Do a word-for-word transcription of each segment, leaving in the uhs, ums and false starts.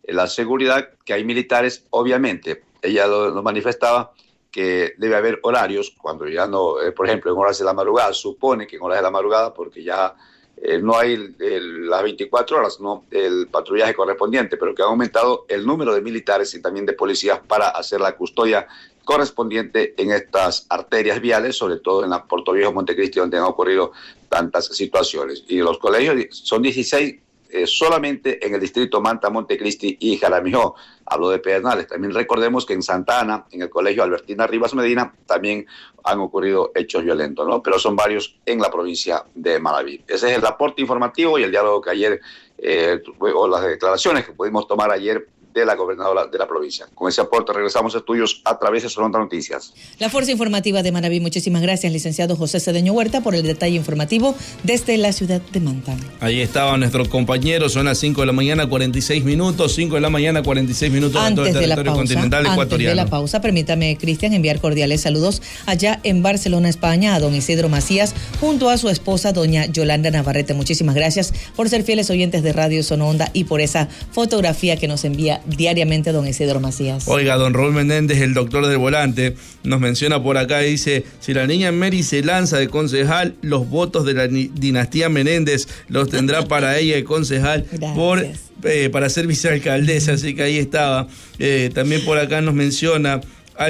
la seguridad, que hay militares, obviamente, ella lo, lo manifestaba, que debe haber horarios, cuando ya no, eh, por ejemplo, en horas de la madrugada, supone que en horas de la madrugada, porque ya eh, no hay el, el, las veinticuatro horas, no el patrullaje correspondiente, pero que ha aumentado el número de militares y también de policías para hacer la custodia correspondiente en estas arterias viales, sobre todo en la Puerto Viejo, Montecristi, donde han ocurrido tantas situaciones. Y los colegios son dieciséis eh, solamente en el distrito Manta, Montecristi y Jaramillo. Hablo de Pedernales. También recordemos que en Santa Ana, en el colegio Albertina Rivas Medina, también han ocurrido hechos violentos, ¿no? Pero son varios en la provincia de Manabí. Ese es el aporte informativo y el diálogo que ayer, eh, o las declaraciones que pudimos tomar ayer de la gobernadora de la provincia. Con ese aporte regresamos a estudios a través de Sononda Noticias. La Fuerza Informativa de Manabí. Muchísimas gracias, licenciado José Cedeño Huerta, por el detalle informativo desde la ciudad de Manta. Ahí estaban nuestros compañeros, son las cinco de la mañana, cuarenta y seis minutos, cinco de la mañana, cuarenta y seis minutos antes en todo el territorio pausa, continental ecuatoriano. Antes de la pausa, permítame, Cristian, enviar cordiales saludos allá en Barcelona, España, a don Isidro Macías, junto a su esposa, doña Yolanda Navarrete. Muchísimas gracias por ser fieles oyentes de Radio Sononda y por esa fotografía que nos envía diariamente don Isidro Macías. Oiga, don Raúl Menéndez, el doctor del volante, nos menciona por acá y dice: si la niña Mary se lanza de concejal, los votos de la dinastía Menéndez los tendrá para ella de concejal por, eh, para ser vicealcaldesa. Así que ahí estaba. Eh, también por acá nos menciona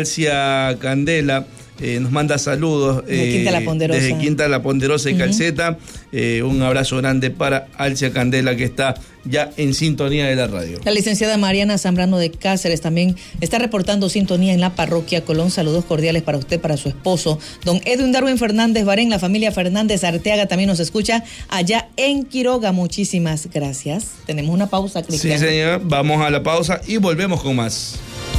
Alcia Candela. Eh, nos manda saludos eh, desde Quinta La Ponderosa, desde Quinta La Ponderosa y uh-huh. Calceta. Eh, un abrazo grande para Alcia Candela, que está ya en sintonía de la radio. La licenciada Mariana Zambrano de Cáceres también está reportando sintonía en la parroquia Colón. Saludos cordiales para usted, para su esposo, don Edwin Darwin Fernández Barén. La familia Fernández Arteaga también nos escucha allá en Quiroga. Muchísimas gracias. Tenemos una pausa, Cristian. Sí, señor. Vamos a la pausa y volvemos con más.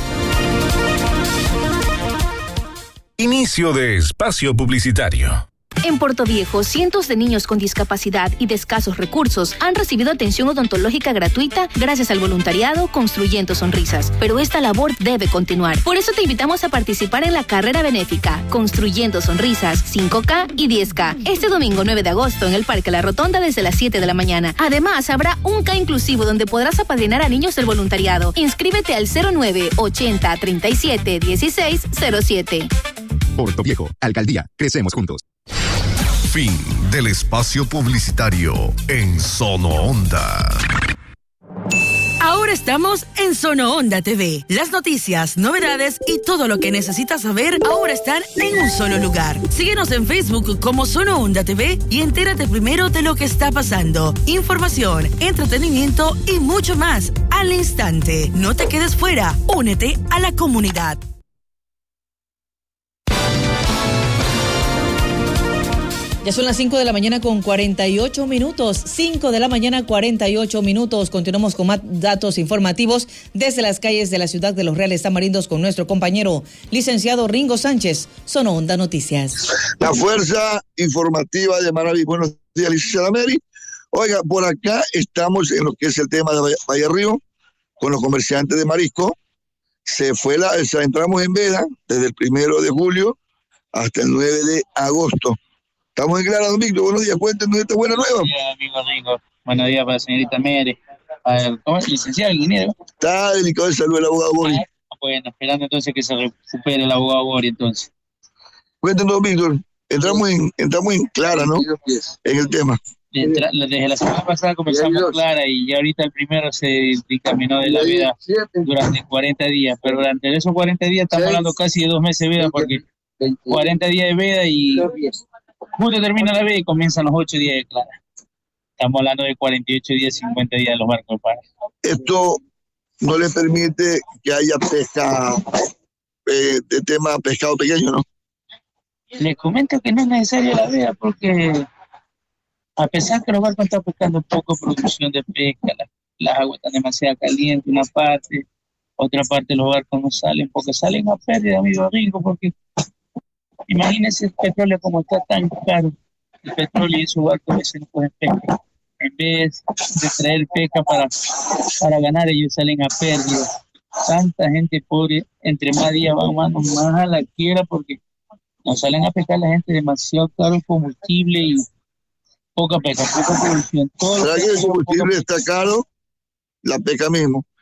Inicio de espacio publicitario. En Puerto Viejo, cientos de niños con discapacidad y de escasos recursos han recibido atención odontológica gratuita gracias al voluntariado Construyendo Sonrisas. Pero esta labor debe continuar. Por eso te invitamos a participar en la carrera benéfica Construyendo Sonrisas cinco K y diez K. Este domingo nueve de agosto en el Parque La Rotonda desde las siete de la mañana. Además, habrá un K inclusivo donde podrás apadrinar a niños del voluntariado. Inscríbete al cero nueve ochenta treinta y siete dieciséis cero siete. Puerto Viejo, Alcaldía, crecemos juntos. Fin del espacio publicitario en Sonoonda. Ahora estamos en Sonoonda T V. Las noticias, novedades y todo lo que necesitas saber ahora están en un solo lugar. Síguenos en Facebook como Sonoonda T V y entérate primero de lo que está pasando. Información, entretenimiento y mucho más al instante. No te quedes fuera. Únete a la comunidad. Ya son las cinco de la mañana con cuarenta y ocho minutos. cinco de la mañana, cuarenta y ocho minutos. Continuamos con más datos informativos desde las calles de la ciudad de Los Reales Tamarindos con nuestro compañero licenciado Ringo Sánchez. Sononda Noticias. La Fuerza Informativa de Manabí. Buenos días, licenciada Mary. Oiga, por acá estamos en lo que es el tema de Valle Río con los comerciantes de marisco. Se fue la, o sea, entramos en veda desde el primero de julio hasta el nueve de agosto. Estamos en Clara, don Víctor. Buenos días, cuéntenos esta buena nueva. Buenos días, amigo Ringo. Buenos días para la señorita Mere, para el licenciado Guinero. Está delicado de salud el abogado Bori. Ah, bueno, esperando entonces que se recupere el abogado Bori entonces. Cuéntenos, don Víctor. Entramos en, entramos en Clara, ¿no? En el tema. Desde la semana pasada comenzamos Clara y ya ahorita el primero se dictaminó de la veda durante cuarenta días, pero durante esos cuarenta días estamos hablando casi de dos meses de veda porque cuarenta días de veda y justo termina la veda y comienzan los ocho días de Clara. Estamos hablando de cuarenta y ocho días, cincuenta días de los barcos de para. Esto no le permite que haya pesca eh, de tema pescado pequeño, ¿no? Les comento que no es necesario la veda porque a pesar que los barcos están pescando poco producción de pesca, las, las aguas están demasiado calientes, una parte, otra parte los barcos no salen porque salen a pérdida, amigo Ringo, porque imagínense el petróleo como está tan caro, el petróleo y esos barcos a veces no pueden pescar. En vez de traer pesca para, para ganar, ellos salen a pérdida. Tanta gente pobre, entre más días van más, más a la quiebra porque no salen a pescar la gente demasiado caro el combustible y poca pesca, poca producción. ¿Será que el combustible está caro? La pesca mismo.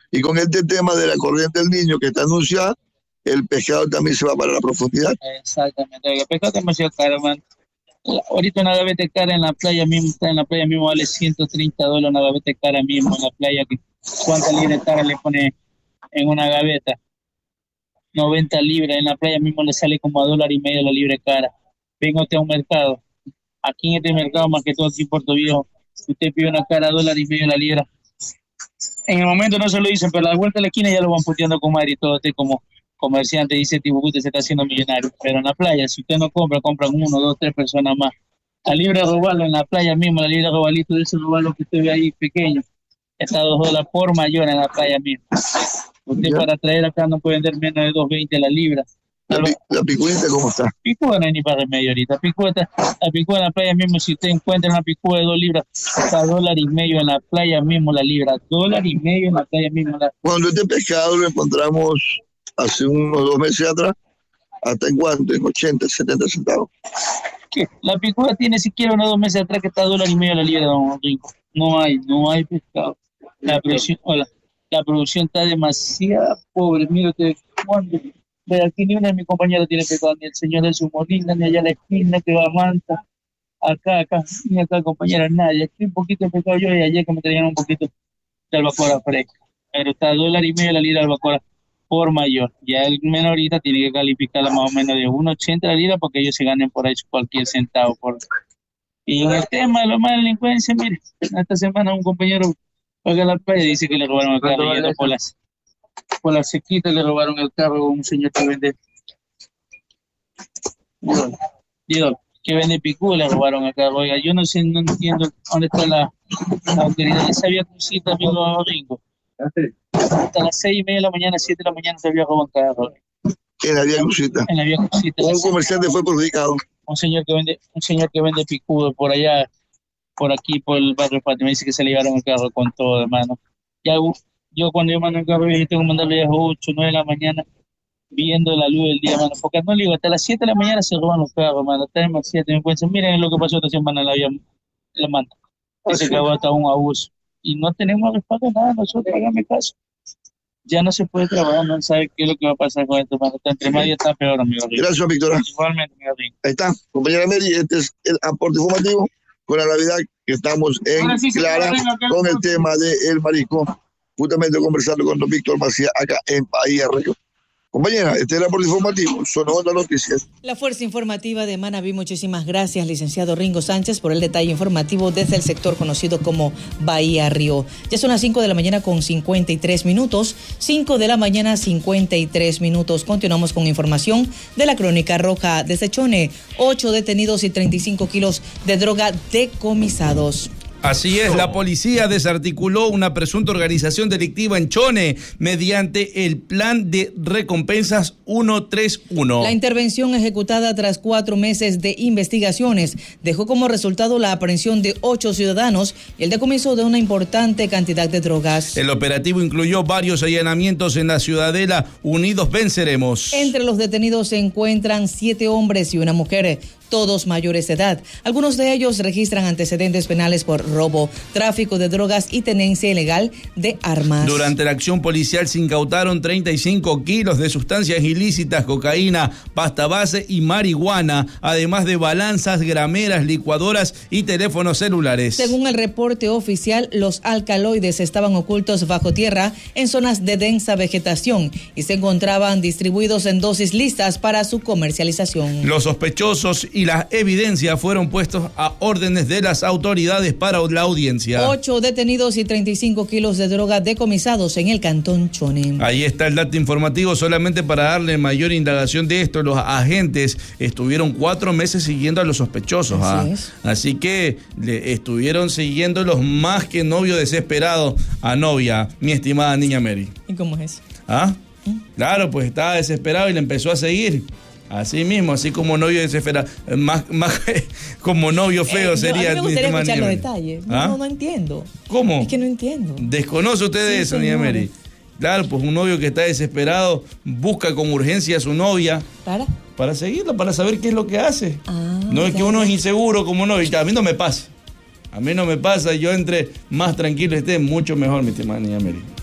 Y con este tema de la corriente del Niño que está anunciada, el pescado también se va para la profundidad. Exactamente, el pescado es demasiado caro, man. Ahorita una gaveta cara en la playa mismo, está en la playa mismo, vale ciento treinta dólares una gaveta cara mismo en la playa. ¿Cuántas libras cara le pone en una gaveta? noventa libras, en la playa mismo le sale como a dólar y medio la libra cara. Venga usted a un mercado, aquí en este mercado, más que todo aquí en Puerto Viejo, usted pide una cara a dólar y medio la libra. En el momento no se lo dicen, pero a la vuelta de la esquina ya lo van puteando con madre y todo. Usted como comerciante dice, tipo, usted se está haciendo millonario. Pero en la playa, si usted no compra, compran uno, dos, tres personas más. La libra robalo en la playa mismo, la libra robalito de ese robalo que usted ve ahí pequeño, está a dos dólares por mayor en la playa mismo. Usted para traer acá no puede vender menos de dos veinte la libra. La, pi la picueta, ¿cómo está? Picuda no hay ni para remedio ahorita. Picuda, la picuda en la playa mismo, si usted encuentra una picuda de dos libras, está a dólar y medio en la playa mismo la libra. Dólar y medio en la playa mismo. La... Cuando este pescado lo encontramos hace unos dos meses atrás, ¿hasta en cuánto? En ochenta, setenta centavos. ¿Qué? La picuda tiene siquiera unos dos meses atrás que está a dólar y medio la libra, don Rico. No hay, no hay pescado. La producción, hola, la producción está demasiado pobre. Mira usted, cuando de aquí ni una de mis compañeros tiene pescado, ni el señor de su molina, ni allá a la esquina que va a Manta, acá, acá, ni acá, compañera, nadie. Aquí un poquito de pescado yo y ayer que me traían un poquito de albacora fresca. Pero está a dólar y medio la libra de albacora por mayor. Ya el menorita tiene que calificarla más o menos de uno ochenta la libra porque ellos se ganen por ahí cualquier centavo. Por... Y en el tema de la mala delincuencia, mire, esta semana un compañero paga la playa y dice que le robaron el carro yendo por las, por las sequitas, le robaron el carro a un señor que vende digo, que vende picú, le robaron el carro. Oiga, yo no sé, no entiendo dónde está la, la autoridad. Esa vía crucita, amigo Ringo. Hasta las seis y media de la mañana, siete de la mañana se había robado un carro. En la vía crucita. En la vía crucita. Un comerciante fue perjudicado. Un señor que vende, un señor que vende picudo por allá, por aquí, por el barrio Patio, me dice que se le llevaron el carro con todo, hermano. Ya, yo cuando yo mando el carro, yo tengo que mandarle a las ocho, nueve de la mañana, viendo la luz del día, hermano. Porque no le digo, hasta las siete de la mañana se roban los carros, hermano. Hasta las siete, me cuentan, miren lo que pasó esta semana en la vía, la manda. Ese carro está un abuso. Y no tenemos respaldo nada, nosotros, hágame caso. Ya no se puede trabajar, no sabe qué es lo que va a pasar con esto, hermano. Entre más día está peor, amigo. Gracias, Víctor. Igualmente, amigo. Ahí está, compañera Mary, este es el aporte informativo con la Navidad que estamos en sí, Clara con el tema del marisco, justamente conversando con don Víctor Macías acá en Bahía Río. Compañera, este es el aporte informativo, son otras noticias. La Fuerza Informativa de Manabí, muchísimas gracias, licenciado Ringo Sánchez, por el detalle informativo desde el sector conocido como Bahía Río. Ya son las cinco de la mañana con cincuenta y tres minutos, cinco de la mañana cincuenta y tres minutos. Continuamos con información de la Crónica Roja desde Chone. ocho detenidos y treinta y cinco kilos de droga decomisados. Así es, la policía desarticuló una presunta organización delictiva en Chone mediante el plan de recompensas ciento treinta y uno. La intervención ejecutada tras cuatro meses de investigaciones dejó como resultado la aprehensión de ocho ciudadanos y el decomiso de una importante cantidad de drogas. El operativo incluyó varios allanamientos en la Ciudadela Unidos Venceremos. Entre los detenidos se encuentran siete hombres y una mujer, todos mayores de edad. Algunos de ellos registran antecedentes penales por robo, tráfico de drogas y tenencia ilegal de armas. Durante la acción policial se incautaron treinta y cinco kilos de sustancias ilícitas, cocaína, pasta base y marihuana, además de balanzas, grameras, licuadoras y teléfonos celulares. Según el reporte oficial, los alcaloides estaban ocultos bajo tierra en zonas de densa vegetación y se encontraban distribuidos en dosis listas para su comercialización. Los sospechosos y las evidencias fueron puestos a órdenes de las autoridades para la audiencia. Ocho detenidos y treinta y cinco kilos de droga decomisados en el cantón Chone. Ahí está el dato informativo. Solamente para darle mayor indagación de esto, los agentes estuvieron cuatro meses siguiendo a los sospechosos. Así ¿ah? es. Así que le estuvieron siguiendo los más que novio desesperado a novia, mi estimada niña Mary. ¿Y cómo es eso? ¿Ah? ¿Mm? Claro, pues estaba desesperado y le empezó a seguir. Así mismo, así como novio desesperado, más, más como novio feo eh, sería. No, a mí me gustaría escuchar los detalles. No, ¿Ah? no, no entiendo. ¿Cómo? Es que no entiendo. ¿Desconoce usted sí, eso, niña Mary? Claro, pues un novio que está desesperado busca con urgencia a su novia. ¿Para? Para seguirla, para saber qué es lo que hace. Ah, no es ya, que uno ya. es inseguro como novio. A mí no me pasa. A mí no me pasa. Yo entre más tranquilo esté, mucho mejor, mi estimada niña Mary.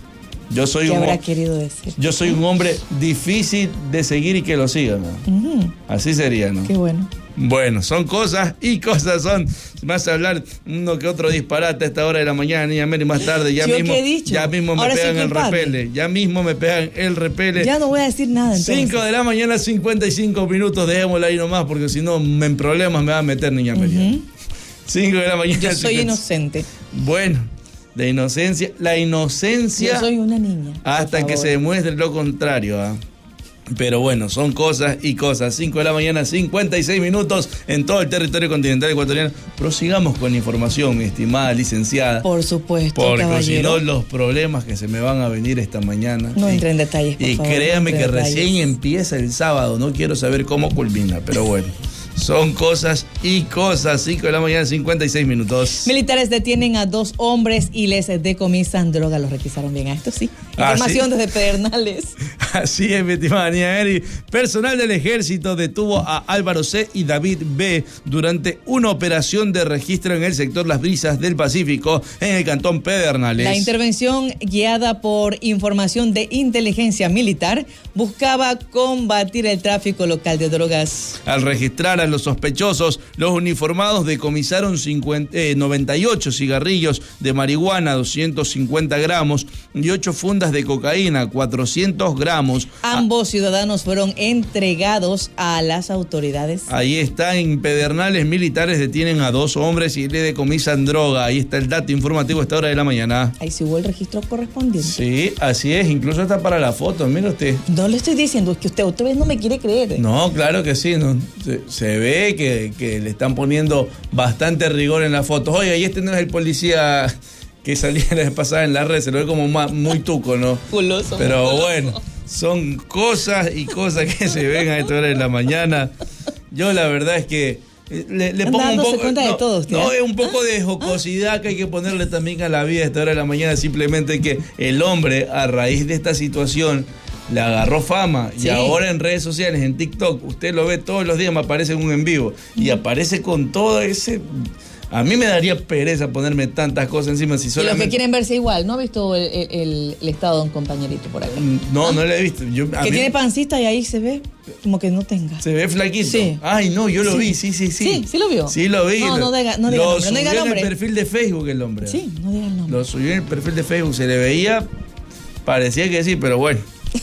Yo soy ¿Qué un, habrá querido decir? Yo soy un hombre difícil de seguir y que lo sigan, ¿no? Uh-huh. Así sería, ¿no? Qué bueno. Bueno, son cosas y cosas son. Vas a hablar uno que otro disparate a esta hora de la mañana, niña Mary, más tarde. Ya ¿Yo mismo, qué he dicho? ya mismo me Ahora pegan soy el culpable. repele. Ya mismo me pegan el repele. Ya no voy a decir nada entonces. cinco de la mañana, cincuenta y cinco minutos. Dejémosla ahí nomás, porque si no, en problemas me va a meter, niña Mary. Uh-huh. cinco de la mañana. Yo soy cincuenta. Inocente. Bueno, de inocencia. La inocencia. Yo soy una niña. Hasta que se demuestre lo contrario, ¿ah? ¿eh? Pero bueno, son cosas y cosas. cinco de la mañana, cincuenta y seis minutos en todo el territorio continental ecuatoriano. Prosigamos con información, mi estimada licenciada. Por supuesto, porque caballero. si no, los problemas que se me van a venir esta mañana. No entre en detalles, por Y favor, créanme no que entre recién detalles. empieza el sábado. No quiero saber cómo culmina, pero bueno. Son cosas y cosas. cinco de la mañana, cincuenta y seis minutos. Militares detienen a dos hombres y les decomisan droga. Los requisaron bien a esto, sí. Información ¿Ah, sí? desde Pedernales. Así es, mi estimada niña Mary. Personal del ejército detuvo a Álvaro C. y David B. durante una operación de registro en el sector Las Brisas del Pacífico, en el cantón Pedernales. La intervención, guiada por información de inteligencia militar, buscaba combatir el tráfico local de drogas. Al registrar a los sospechosos, los uniformados decomisaron cincuenta, eh, noventa y ocho cigarrillos de marihuana, doscientos cincuenta gramos, y ocho fundas de cocaína, cuatrocientos gramos. Ambos ciudadanos fueron entregados a las autoridades. Ahí está, en Pedernales, militares detienen a dos hombres y le decomisan droga. Ahí está el dato informativo a esta hora de la mañana. Ahí sí hubo el registro correspondiente. Sí, así es, incluso está para la foto, mire usted. No le estoy diciendo, es que usted otra vez no me quiere creer. No, claro que sí, no, se, se ve que, que le están poniendo bastante rigor en las fotos. Oye, y este no es el policía que salía la vez pasada en la red, se lo ve como más, muy tuco, ¿no? Puloso. Pero puloso. Bueno, son cosas y cosas que se ven a esta hora de la mañana. Yo la verdad es que le, le pongo un poco, cuenta no, de todo, no, es un poco de jocosidad que hay que ponerle también a la vida a esta hora de la mañana, simplemente que el hombre, a raíz de esta situación, le agarró fama. Sí. Y ahora en redes sociales, en TikTok, usted lo ve todos los días, me aparece en un en vivo y aparece con todo ese... A mí me daría pereza ponerme tantas cosas encima. Si solamente... Y los que quieren verse igual, ¿no ha visto el, el, el estado de un compañerito por acá? No, ¿Ah? no lo he visto. Yo, que mí... tiene pancita y ahí se ve como que no tenga. Se ve flaquito. Sí. Ay, no, yo lo sí. vi, sí, sí, sí. Sí, sí lo vio. Sí lo vi. No, no diga, no diga lo nombre, no diga nombre. en el perfil de Facebook el hombre. Sí, no diga el nombre. Lo subió en el perfil de Facebook, se le veía, parecía que sí, pero bueno.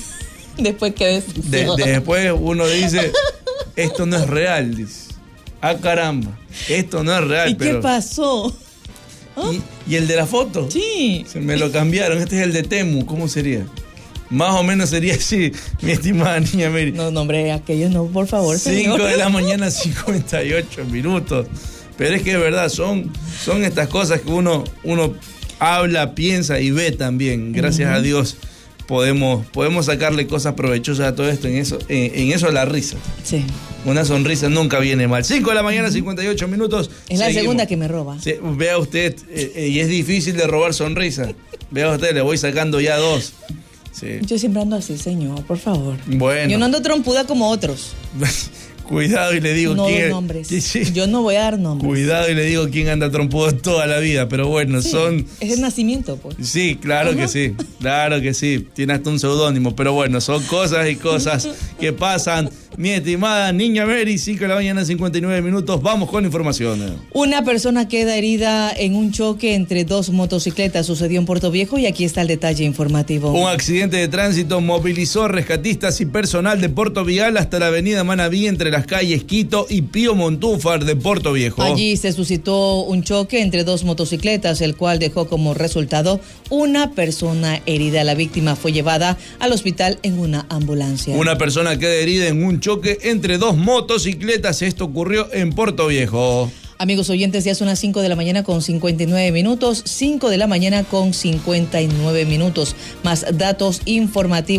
Después que ves. De, de después uno dice, esto no es real, dice. Ah, caramba, esto no es real. ¿Y pero... qué pasó? ¿Ah? ¿Y, ¿Y el de la foto? Sí. Se me lo cambiaron, este es el de Temu, ¿cómo sería? Más o menos sería así, mi estimada niña Mary. No, nombre, aquellos no, por favor, cinco de la mañana, cincuenta y ocho minutos. Pero es que es verdad, son, son estas cosas que uno, uno habla, piensa y ve también. Gracias uh-huh. a Dios podemos, podemos sacarle cosas provechosas a todo esto. En eso, en, en eso la risa. Sí. Una sonrisa nunca viene mal. cinco de la mañana, cincuenta y ocho minutos. Es la Seguimos. segunda que me roba. Sí, vea usted, eh, y es difícil de robar sonrisa. Vea usted, le voy sacando ya dos. Sí. Yo siempre ando así, señor, por favor. Bueno. Yo no ando trompuda como otros. Cuidado y le digo no quién. No nombres. Sí, sí. Yo no voy a dar nombres. Cuidado y le digo quién anda trompudo toda la vida, pero bueno, sí, son. Es el nacimiento, pues. Sí, claro uh-huh. que sí. Claro que sí. Tiene hasta un seudónimo, pero bueno, son cosas y cosas que pasan. Mi estimada niña Mary, cinco de la mañana, cincuenta y nueve minutos. Vamos con información. Una persona queda herida en un choque entre dos motocicletas. Sucedió en Puerto Viejo y aquí está el detalle informativo. Un accidente de tránsito movilizó rescatistas y personal de Puerto Vial hasta la avenida Manaví entre las calles Quito y Pío Montúfar de Puerto Viejo. Allí se suscitó un choque entre dos motocicletas, el cual dejó como resultado una persona herida. La víctima fue llevada al hospital en una ambulancia. Una persona queda herida en un choque entre dos motocicletas. Esto ocurrió en Puerto Viejo. Amigos oyentes, ya son las cinco de la mañana con cincuenta y nueve minutos, cinco de la mañana con cincuenta y nueve minutos. Más datos informativos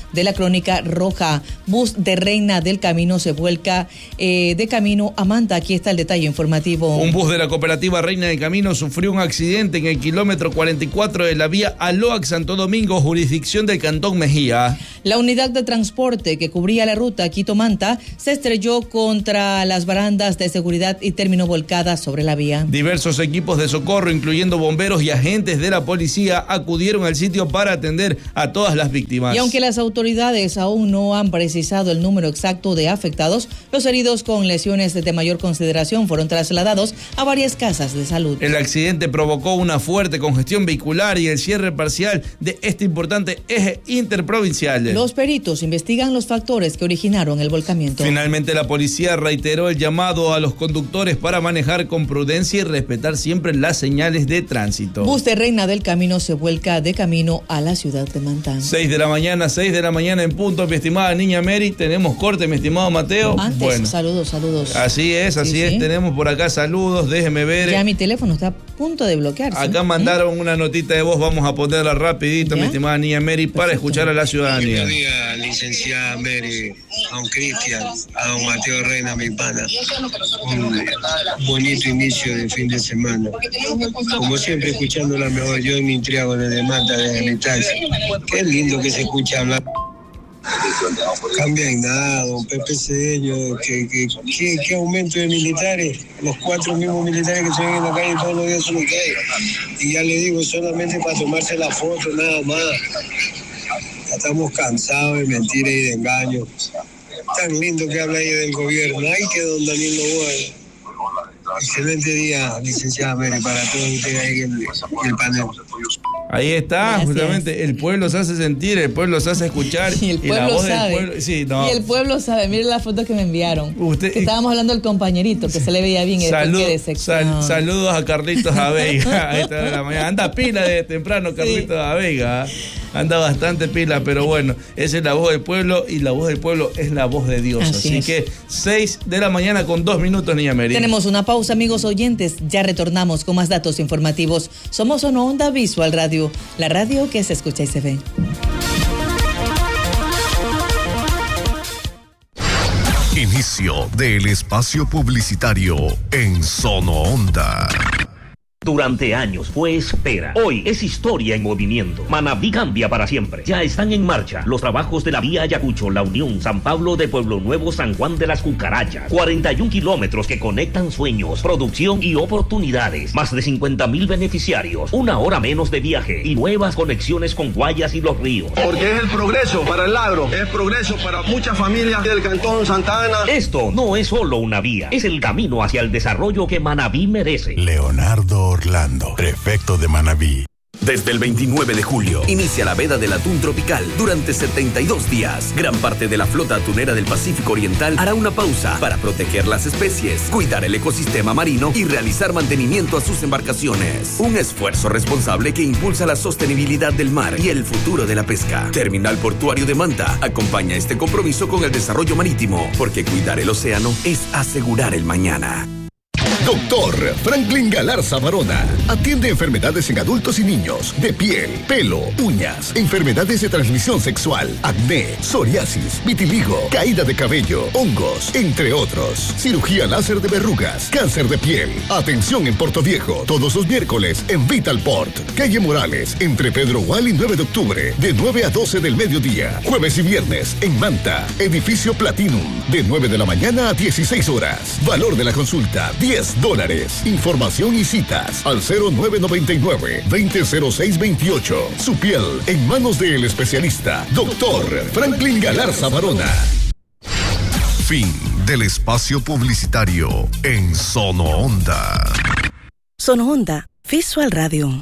de la Crónica Roja. Bus de Reina del Camino se vuelca eh, de camino a Manta. Aquí está el detalle informativo. Un bus de la cooperativa Reina del Camino sufrió un accidente en el kilómetro cuarenta y cuatro de la vía Aloac Santo Domingo, jurisdicción del Cantón Mejía. La unidad de transporte que cubría la ruta Quito-Manta se estrelló contra las barandas de seguridad y terminó volcada sobre la vía. Diversos equipos de socorro, incluyendo bomberos y agentes de la policía, acudieron al sitio para atender a todas las víctimas. Y aunque las autoridades aún no han precisado el número exacto de afectados, los heridos con lesiones de mayor consideración fueron trasladados a varias casas de salud. El accidente provocó una fuerte congestión vehicular y el cierre parcial de este importante eje interprovincial. Los peritos investigan los factores que originaron el volcamiento. Finalmente, la policía reiteró el llamado a los conductores para manejar con prudencia y respetar siempre las señales de tránsito. Bus de Reina del Camino se vuelca de camino a la ciudad de Manta. seis de la mañana, seis de la mañana en punto, mi estimada niña Mary. Tenemos corte, mi estimado Mateo. Antes, bueno, saludos, saludos. Así es, así sí, es. Sí. Tenemos por acá saludos, déjeme ver. Ya mi teléfono está a punto de bloquearse. Acá mandaron ¿Eh? una notita de voz, vamos a ponerla rapidito, ¿Ya? mi estimada niña Mary, para Perfecto. escuchar a la ciudadanía. Buenos días, licenciada Mary, a don Cristian, a don Mateo Reina, mi pana. Un bonito inicio de fin de semana. Como siempre, escuchando la mejor, yo en mi triago desde Manta, desde mi taxi. Qué lindo que se escucha hablar. Cambia en nada, don Pepe Cedeño, que, que, que, que aumento de militares, los cuatro mismos militares que se ven en la calle todos los días son los que hay. Y ya le digo, solamente para tomarse la foto, nada más. Ya estamos cansados de mentiras y de engaños. Tan lindo que habla ahí del gobierno. Ay, que don Daniel Novoa. Excelente día, licenciada Mary, para todos ustedes ahí en el, en el panel. Ahí está, Gracias. justamente, el pueblo se hace sentir, el pueblo se hace escuchar. Y el pueblo y la voz sabe. Del pueblo, sí, no. Y el pueblo sabe, miren la foto que me enviaron. Usted, que estábamos hablando del compañerito, que se le veía bien. Salud, sal, saludos a Carlitos Aveiga. A esta hora de la mañana. Anda pila de temprano, Carlitos sí. Aveiga. Anda bastante pila, pero bueno, esa es la voz del pueblo y la voz del pueblo es la voz de Dios. Así, Así que seis de la mañana con dos minutos, niña Mary. Tenemos una pausa, amigos oyentes. Ya retornamos con más datos informativos. Somos Sono Onda Visual Radio, la radio que se escucha y se ve. Inicio del espacio publicitario en Sono Onda. Durante años fue espera. Hoy es historia en movimiento. Manabí cambia para siempre. Ya están en marcha los trabajos de la vía Ayacucho, La Unión, San Pablo de Pueblo Nuevo, San Juan de las Cucarachas. cuarenta y un kilómetros que conectan sueños, producción y oportunidades. Más de cincuenta mil beneficiarios. Una hora menos de viaje y nuevas conexiones con Guayas y Los Ríos. Porque es el progreso para el agro. Es progreso para muchas familias del Cantón Santa Ana. Esto no es solo una vía. Es el camino hacia el desarrollo que Manabí merece. Leonardo Orlando, prefecto de Manabí. Desde el veintinueve de julio, inicia la veda del atún tropical durante setenta y dos días. Gran parte de la flota atunera del Pacífico Oriental hará una pausa para proteger las especies, cuidar el ecosistema marino y realizar mantenimiento a sus embarcaciones. Un esfuerzo responsable que impulsa la sostenibilidad del mar y el futuro de la pesca. Terminal Portuario de Manta acompaña este compromiso con el desarrollo marítimo, porque cuidar el océano es asegurar el mañana. Doctor Franklin Galarza Barona atiende enfermedades en adultos y niños de piel, pelo, uñas, enfermedades de transmisión sexual, acné, psoriasis, vitiligo, caída de cabello, hongos, entre otros. Cirugía láser de verrugas, cáncer de piel. Atención en Puerto Viejo, todos los miércoles en Vitalport. Calle Morales, entre Pedro Gual y nueve de octubre, de nueve a doce del mediodía. Jueves y viernes en Manta, edificio Platinum, de nueve de la mañana a dieciséis horas. Valor de la consulta, diez dólares. Información y citas al cero nueve nueve nueve, veinte cero seis veintiocho. Su piel en manos del especialista, doctor Franklin Galarza Barona. Fin del espacio publicitario en Sono Onda. Sono Onda Visual Radio.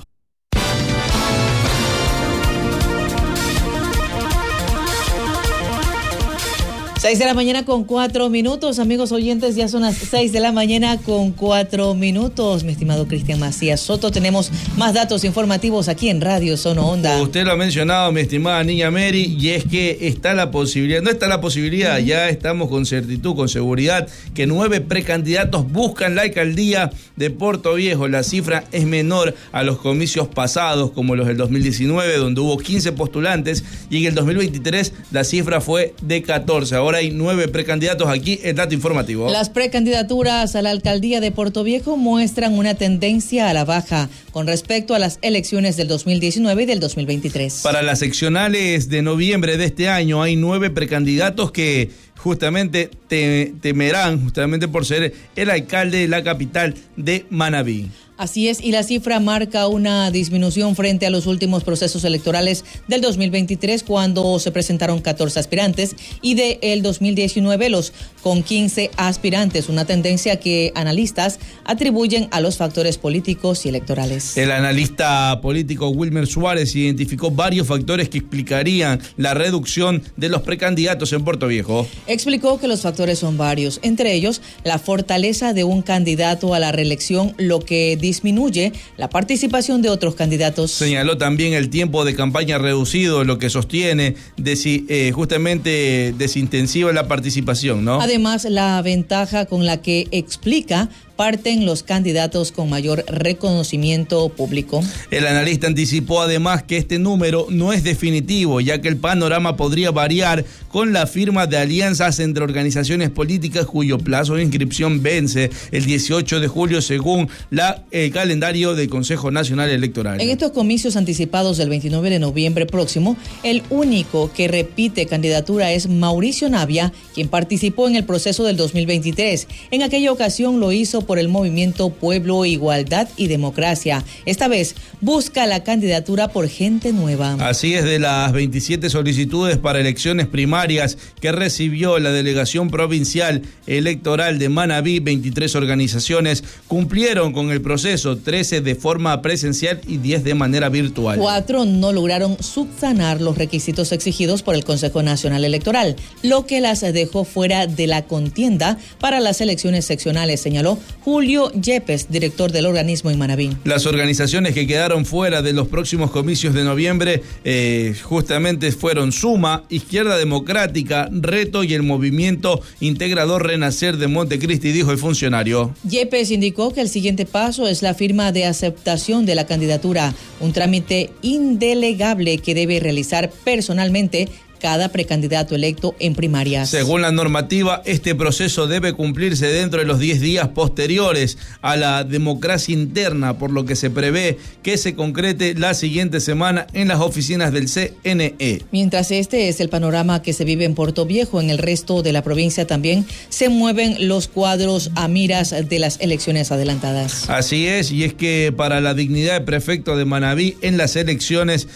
seis de la mañana con cuatro minutos, amigos oyentes, ya son las seis de la mañana con cuatro minutos. Mi estimado Cristian Macías Soto, tenemos más datos informativos aquí en Radio Sono Onda. Usted lo ha mencionado, mi estimada niña Mary, y es que está la posibilidad, no está la posibilidad, uh-huh. ya estamos con certitud, con seguridad, que nueve precandidatos buscan la alcaldía de Portoviejo. La cifra es menor a los comicios pasados, como los del dos mil diecinueve, donde hubo quince postulantes, y en el dos mil veintitrés la cifra fue de catorce. Ahora hay nueve precandidatos. Aquí el dato informativo. Las precandidaturas a la alcaldía de Portoviejo muestran una tendencia a la baja con respecto a las elecciones del dos mil diecinueve y del dos mil veintitrés. Para las seccionales de noviembre de este año hay nueve precandidatos que justamente te, temerán justamente por ser el alcalde de la capital de Manabí. Así es, y la cifra marca una disminución frente a los últimos procesos electorales del dos mil veintitrés, cuando se presentaron catorce aspirantes, y del dos mil diecinueve los con quince aspirantes, una tendencia que analistas atribuyen a los factores políticos y electorales. El analista político Wilmer Suárez identificó varios factores que explicarían la reducción de los precandidatos en Portoviejo. Explicó que los factores son varios, entre ellos la fortaleza de un candidato a la reelección, lo que disminuye la participación de otros candidatos. Señaló también el tiempo de campaña reducido, lo que sostiene desi, eh, justamente desintensiva la participación, ¿no? Además, la ventaja con la que explica parten los candidatos con mayor reconocimiento público. El analista anticipó además que este número no es definitivo, ya que el panorama podría variar con la firma de alianzas entre organizaciones políticas cuyo plazo de inscripción vence el dieciocho de julio según la, el calendario del Consejo Nacional Electoral. En estos comicios anticipados del veintinueve de noviembre próximo, el único que repite candidatura es Mauricio Navia, quien participó en el proceso del dos mil veintitrés. En aquella ocasión lo hizo por el movimiento Pueblo, Igualdad y Democracia. Esta vez busca la candidatura por gente nueva. Así es, de las veintisiete solicitudes para elecciones primarias que recibió la Delegación Provincial Electoral de Manabí, veintitrés organizaciones cumplieron con el proceso, trece de forma presencial y diez de manera virtual. Cuatro no lograron subsanar los requisitos exigidos por el Consejo Nacional Electoral, lo que las dejó fuera de la contienda para las elecciones seccionales, señaló Julio Yepes, director del organismo en Manabí. Las organizaciones que quedaron fuera de los próximos comicios de noviembre eh, justamente fueron Suma, Izquierda Democrática, Reto y el Movimiento Integrador Renacer de Montecristi, dijo el funcionario. Yepes indicó que el siguiente paso es la firma de aceptación de la candidatura, un trámite indelegable que debe realizar personalmente cada precandidato electo en primarias. Según la normativa, este proceso debe cumplirse dentro de los diez días posteriores a la democracia interna, por lo que se prevé que se concrete la siguiente semana en las oficinas del C N E. Mientras este es el panorama que se vive en Portoviejo, en el resto de la provincia también se mueven los cuadros a miras de las elecciones adelantadas. Así es, y es que para la dignidad de prefecto de Manabí en las elecciones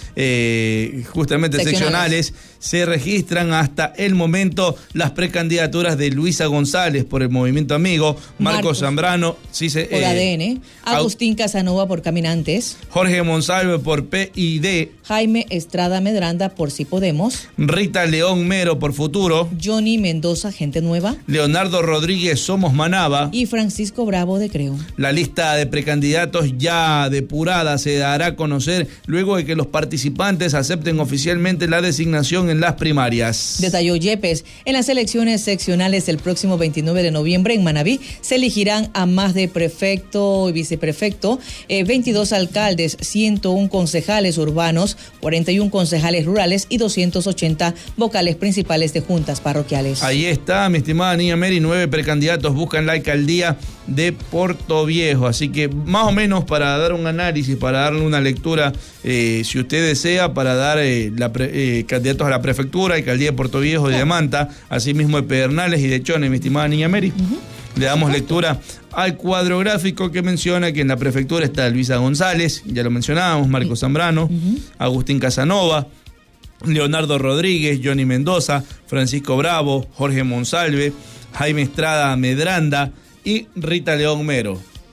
eh, justamente seccionales, seccionales se registran hasta el momento las precandidaturas de Luisa González por el Movimiento Amigo, Marcos, Marcos Zambrano, sí se, por eh, A D N, Agustín Casanova por Caminantes, Jorge Monsalve por P I D, Jaime Estrada Medranda por Si Podemos, Rita León Mero por Futuro, Johnny Mendoza Gente Nueva, Leonardo Rodríguez Somos Manaba y Francisco Bravo de Creo. La lista de precandidatos ya depurada se dará a conocer luego de que los participantes acepten oficialmente la designación en las primarias. Detalló Yepes, en las elecciones seccionales del próximo veintinueve de noviembre en Manabí se elegirán a más de prefecto y viceprefecto, eh, veintidós alcaldes, ciento uno concejales urbanos, cuarenta y uno concejales rurales y doscientos ochenta vocales principales de juntas parroquiales. Ahí está, mi estimada niña Mary, nueve precandidatos buscan la alcaldía de Portoviejo, así que más o menos para dar un análisis, para darle una lectura, eh, si usted desea, para dar eh, la pre, eh, candidatos a la prefectura, alcaldía de Portoviejo, de Manta, asimismo de Pedernales y de Chone, mi estimada niña Mary. Uh-huh. Le damos lectura al cuadro gráfico que menciona que en la prefectura está Luisa González, ya lo mencionábamos, Marcos Zambrano, uh-huh. Agustín Casanova, Leonardo Rodríguez, Johnny Mendoza, Francisco Bravo, Jorge Monsalve, Jaime Estrada Medranda y Rita León Mero.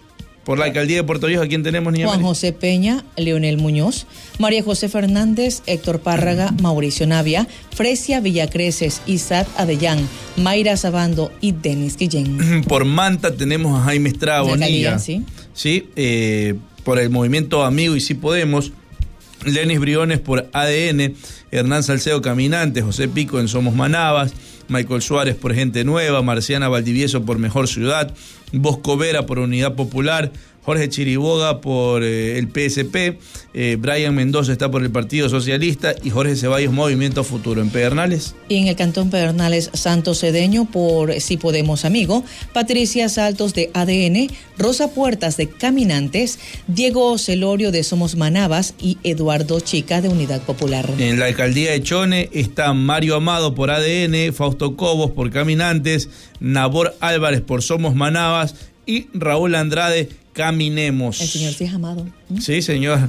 Por la alcaldía de Puerto Viejo, ¿a quién tenemos, niña Juan Mary? José Peña, Leonel Muñoz, María José Fernández, Héctor Párraga, Mauricio Navia, Fresia Villacreces, Isaac Adellán, Mayra Sabando y Denis Guillén. Por Manta tenemos a Jaime Estrada Bonilla. Sí, sí eh, por el movimiento Amigo y Sí Podemos. Lenis Briones por A D N, Hernán Salcedo Caminante, José Pico en Somos Manabas, Michael Suárez por Gente Nueva, Marciana Valdivieso por Mejor Ciudad, Bosco Vera por Unidad Popular, Jorge Chiriboga por eh, el P S P, eh, Brian Mendoza está por el Partido Socialista y Jorge Ceballos Movimiento Futuro. En Pedernales. Y en el Cantón Pedernales, Santos Cedeño por Si Podemos Amigo, Patricia Saltos de A D N, Rosa Puertas de Caminantes, Diego Celorio de Somos Manabas y Eduardo Chica de Unidad Popular. En la alcaldía de Chone está Mario Amado por A D N, Fausto Cobos por Caminantes, Nabor Álvarez por Somos Manabas y Raúl Andrade Caminemos. El señor sí es Amado. ¿Mm? Sí, señor.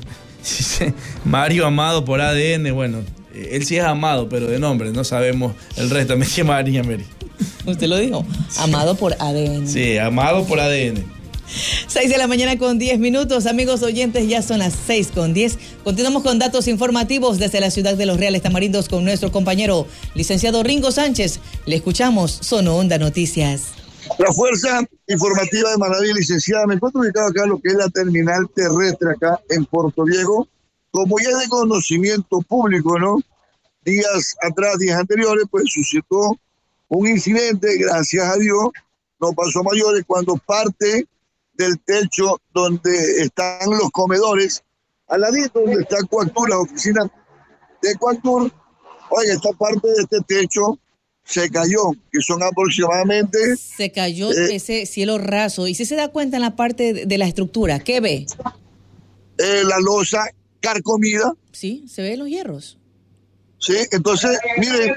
Mario Amado por A D N, bueno, él sí es Amado, pero de nombre, no sabemos el resto. Me llama María Mary. Usted lo dijo, Amado por A D N. Sí, Amado por A D N. seis de la mañana con diez minutos, amigos oyentes, ya son las seis con diez. Continuamos con datos informativos desde la ciudad de Los Reales Tamarindos con nuestro compañero licenciado Ringo Sánchez. Le escuchamos, Sono Onda Noticias. La Fuerza Informativa de Manaví, licenciada, me encuentro ubicado acá en lo que es la terminal terrestre acá en Puerto Viejo. Como ya es de conocimiento público, ¿no? Días atrás, días anteriores, pues suscitó un incidente, gracias a Dios, no pasó a mayores, cuando parte del techo donde están los comedores, al ladito donde está Coactur, la oficina de Coactur, oye, esta parte de este techo se cayó, que son aproximadamente... Se cayó eh, ese cielo raso. ¿Y si se da cuenta en la parte de, de la estructura? ¿Qué ve? Eh, la losa carcomida. Sí, se ven los hierros. Sí, entonces, miren,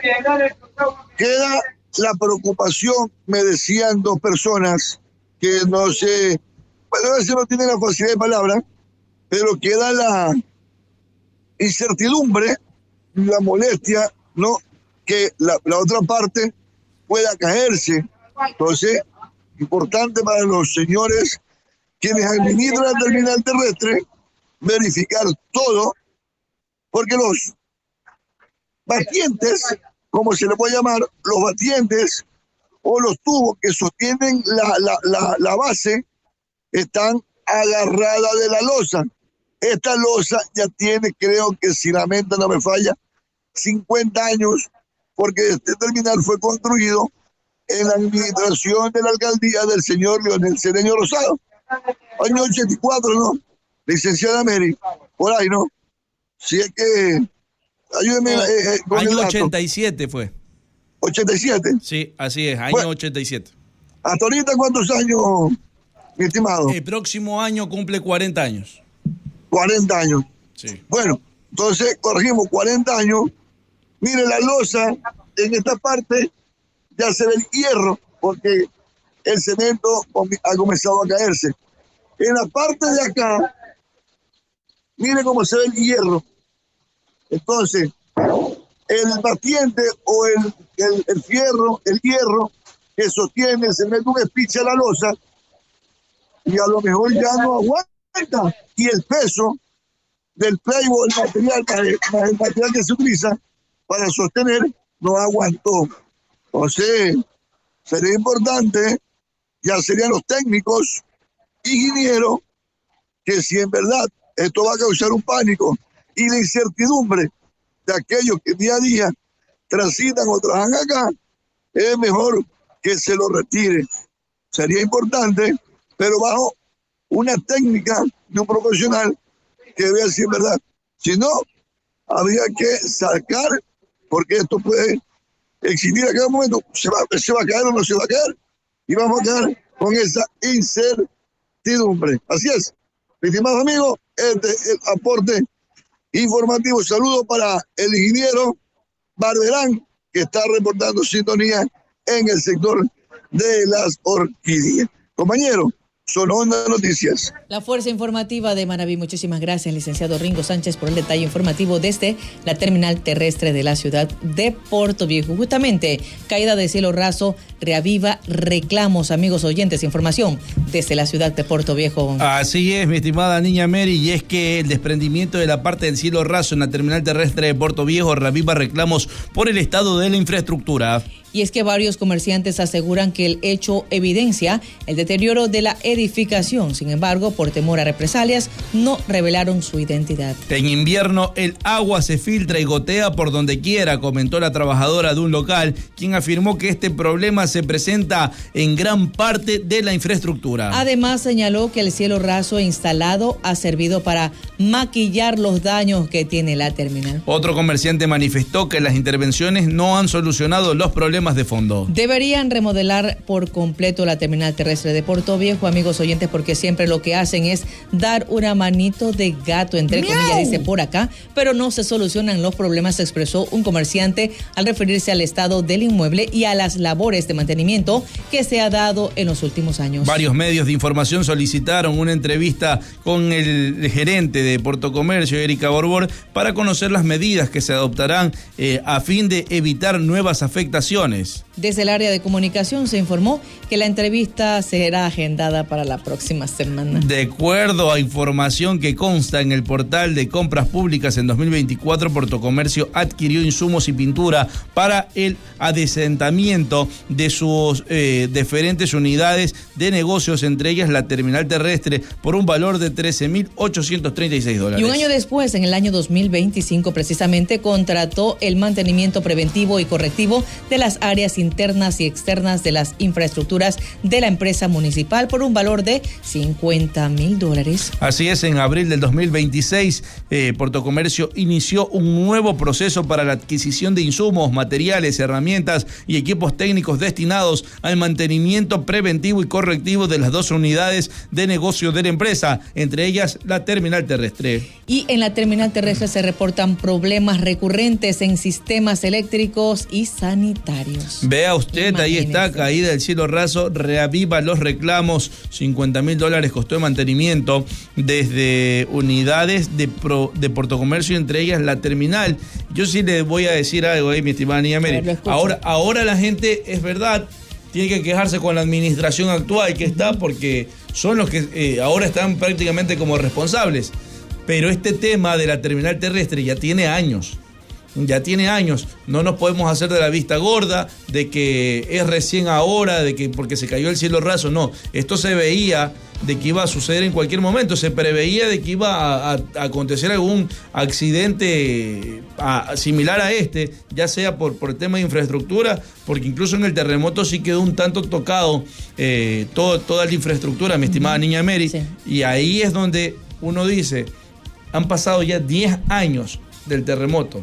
queda la preocupación, me decían dos personas que no sé, bueno, a veces no tienen la facilidad de palabra, pero queda la incertidumbre, la molestia, ¿no? Que la, la otra parte pueda caerse. Entonces, importante para los señores quienes administran la terminal terrestre, verificar todo, porque los batientes, como se le puede llamar, los batientes o los tubos que sostienen la, la, la, la base están agarradas de la losa. Esta losa ya tiene, creo que si la mente no me falla, cincuenta años, porque este terminal fue construido en la administración de la alcaldía del señor Leonel Cedeño Rosado. Año ochenta y cuatro, ¿no? Licenciada Mary, por ahí, ¿no? Si es que... Ayúdeme. Eh, eh, con año el dato. ochenta y siete fue. ¿ochenta y siete? Sí, así es, año bueno, ochenta y siete. ¿Hasta ahorita cuántos años, mi estimado? El próximo año cumple cuarenta años. cuarenta años. Sí. Bueno, entonces corregimos cuarenta años. Mire la losa, en esta parte ya se ve el hierro, porque el cemento ha comenzado a caerse. En la parte de acá, mire cómo se ve el hierro. Entonces, el batiente o el, el, el fierro, el hierro que sostiene el cemento, un espiche a la losa, y a lo mejor ya no aguanta. Y el peso del playboy, el material, el material que se utiliza para sostener, no aguantó. Entonces, sería importante, ya serían los técnicos, ingenieros, que si en verdad esto va a causar un pánico y la incertidumbre de aquellos que día a día transitan o trabajan acá, es mejor que se lo retire. Sería importante, pero bajo una técnica de un profesional que vea si es verdad. Si no, habría que sacar, porque esto puede existir a cada momento, se va, se va a caer o no se va a caer, y vamos a quedar con esa incertidumbre. Así es, mis estimados amigos, este es el aporte informativo. Saludo para el ingeniero Barberán, que está reportando sintonía en el sector de las orquídeas. Compañero, Son Onda Noticias. La Fuerza Informativa de Manabí. Muchísimas gracias, licenciado Ringo Sánchez, por el detalle informativo desde la terminal terrestre de la ciudad de Puerto Viejo. Justamente, caída de cielo raso reaviva reclamos, amigos oyentes. Información desde la ciudad de Puerto Viejo. Así es, mi estimada niña Mary, y es que el desprendimiento de la parte del cielo raso en la terminal terrestre de Puerto Viejo reaviva reclamos por el estado de la infraestructura. Y es que varios comerciantes aseguran que el hecho evidencia el deterioro de la edificación. Sin embargo, por temor a represalias, no revelaron su identidad. En invierno, el agua se filtra y gotea por donde quiera, comentó la trabajadora de un local, quien afirmó que este problema se presenta en gran parte de la infraestructura. Además, señaló que el cielo raso instalado ha servido para maquillar los daños que tiene la terminal. Otro comerciante manifestó que las intervenciones no han solucionado los problemas de fondo. Deberían remodelar por completo la terminal terrestre de Puerto Viejo, amigos oyentes, porque siempre lo que hacen es dar una manito de gato, entre ¡miau! Comillas, dice por acá, pero no se solucionan los problemas, expresó un comerciante al referirse al estado del inmueble y a las labores de mantenimiento que se ha dado en los últimos años. Varios medios de información solicitaron una entrevista con el gerente de Puerto Comercio, Erika Borbor, para conocer las medidas que se adoptarán eh, a fin de evitar nuevas afectaciones. Desde el área de comunicación se informó que la entrevista será agendada para la próxima semana. De acuerdo a información que consta en el portal de compras públicas, en dos mil veinticuatro Puerto Comercio adquirió insumos y pintura para el adesentamiento de sus eh, diferentes unidades de negocios, entre ellas la terminal terrestre, por un valor de trece mil ochocientos treinta y seis dólares. Y un año después, en el año dos mil veinticinco, precisamente contrató el mantenimiento preventivo y correctivo de las áreas internas y externas de las infraestructuras de la empresa municipal por un valor de cincuenta mil dólares. Así es, en abril del dos mil veintiséis, eh, Puerto Comercio inició un nuevo proceso para la adquisición de insumos, materiales, herramientas y equipos técnicos destinados al mantenimiento preventivo y correctivo de las dos unidades de negocio de la empresa, entre ellas la terminal terrestre. Y en la terminal terrestre se reportan problemas recurrentes en sistemas eléctricos y sanitarios. Vea usted, imagínese. Ahí está, caída del cielo raso, reaviva los reclamos, cincuenta mil dólares costó el mantenimiento desde unidades de, pro, de Puerto Comercio, entre ellas la terminal. Yo sí le voy a decir algo ahí, mi estimada niña Mary. Ahora, ahora la gente, es verdad, tiene que quejarse con la administración actual que está, porque son los que eh, ahora están prácticamente como responsables. Pero este tema de la terminal terrestre ya tiene años. Ya tiene años, no nos podemos hacer de la vista gorda, de que es recién ahora, de que porque se cayó el cielo raso, no, esto se veía de que iba a suceder en cualquier momento, se preveía de que iba a, a, a acontecer algún accidente a, similar a este, ya sea por, por el tema de infraestructura, porque incluso en el terremoto sí quedó un tanto tocado eh, todo, toda la infraestructura, mi estimada uh-huh. niña Mary, sí. Y ahí es donde uno dice, han pasado ya diez años del terremoto.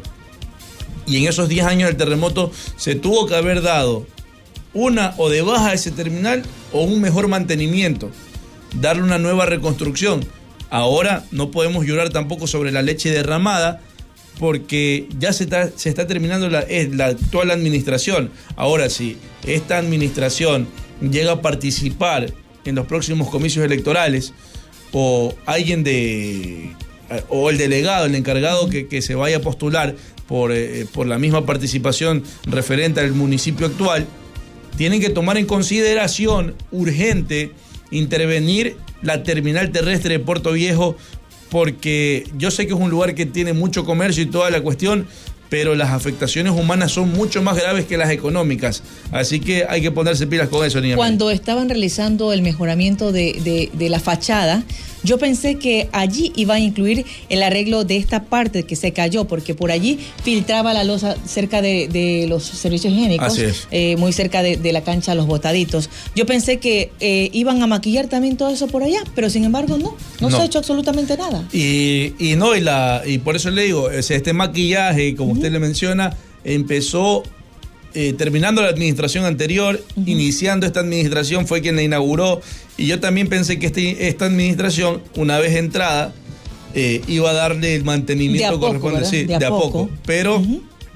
Y en esos diez años del terremoto se tuvo que haber dado una o de baja a ese terminal o un mejor mantenimiento, darle una nueva reconstrucción. Ahora no podemos llorar tampoco sobre la leche derramada, porque ya se está, se está terminando la, la actual administración. Ahora, si esta administración llega a participar en los próximos comicios electorales, o alguien de... o el delegado, el encargado que, que se vaya a postular por, eh, por la misma participación referente al municipio actual, tienen que tomar en consideración urgente intervenir la terminal terrestre de Puerto Viejo, porque yo sé que es un lugar que tiene mucho comercio y toda la cuestión, pero las afectaciones humanas son mucho más graves que las económicas. Así que hay que ponerse pilas con eso, niña. Cuando estaban realizando el mejoramiento de, de, de la fachada, yo pensé que allí iba a incluir el arreglo de esta parte que se cayó, porque por allí filtraba la losa cerca de, de los servicios higiénicos. Así es. Eh, muy cerca de, de la cancha Los Botaditos. Yo pensé que eh, iban a maquillar también todo eso por allá, pero sin embargo no, no, no. se ha hecho absolutamente nada. Y, y no, y, la, y por eso le digo, este maquillaje, como uh-huh. usted le menciona, empezó eh, terminando la administración anterior, uh-huh. iniciando esta administración fue quien la inauguró, y yo también pensé que este, esta administración, una vez entrada, eh, iba a darle el mantenimiento correspondiente, sí, de, de a poco, poco. pero uh-huh.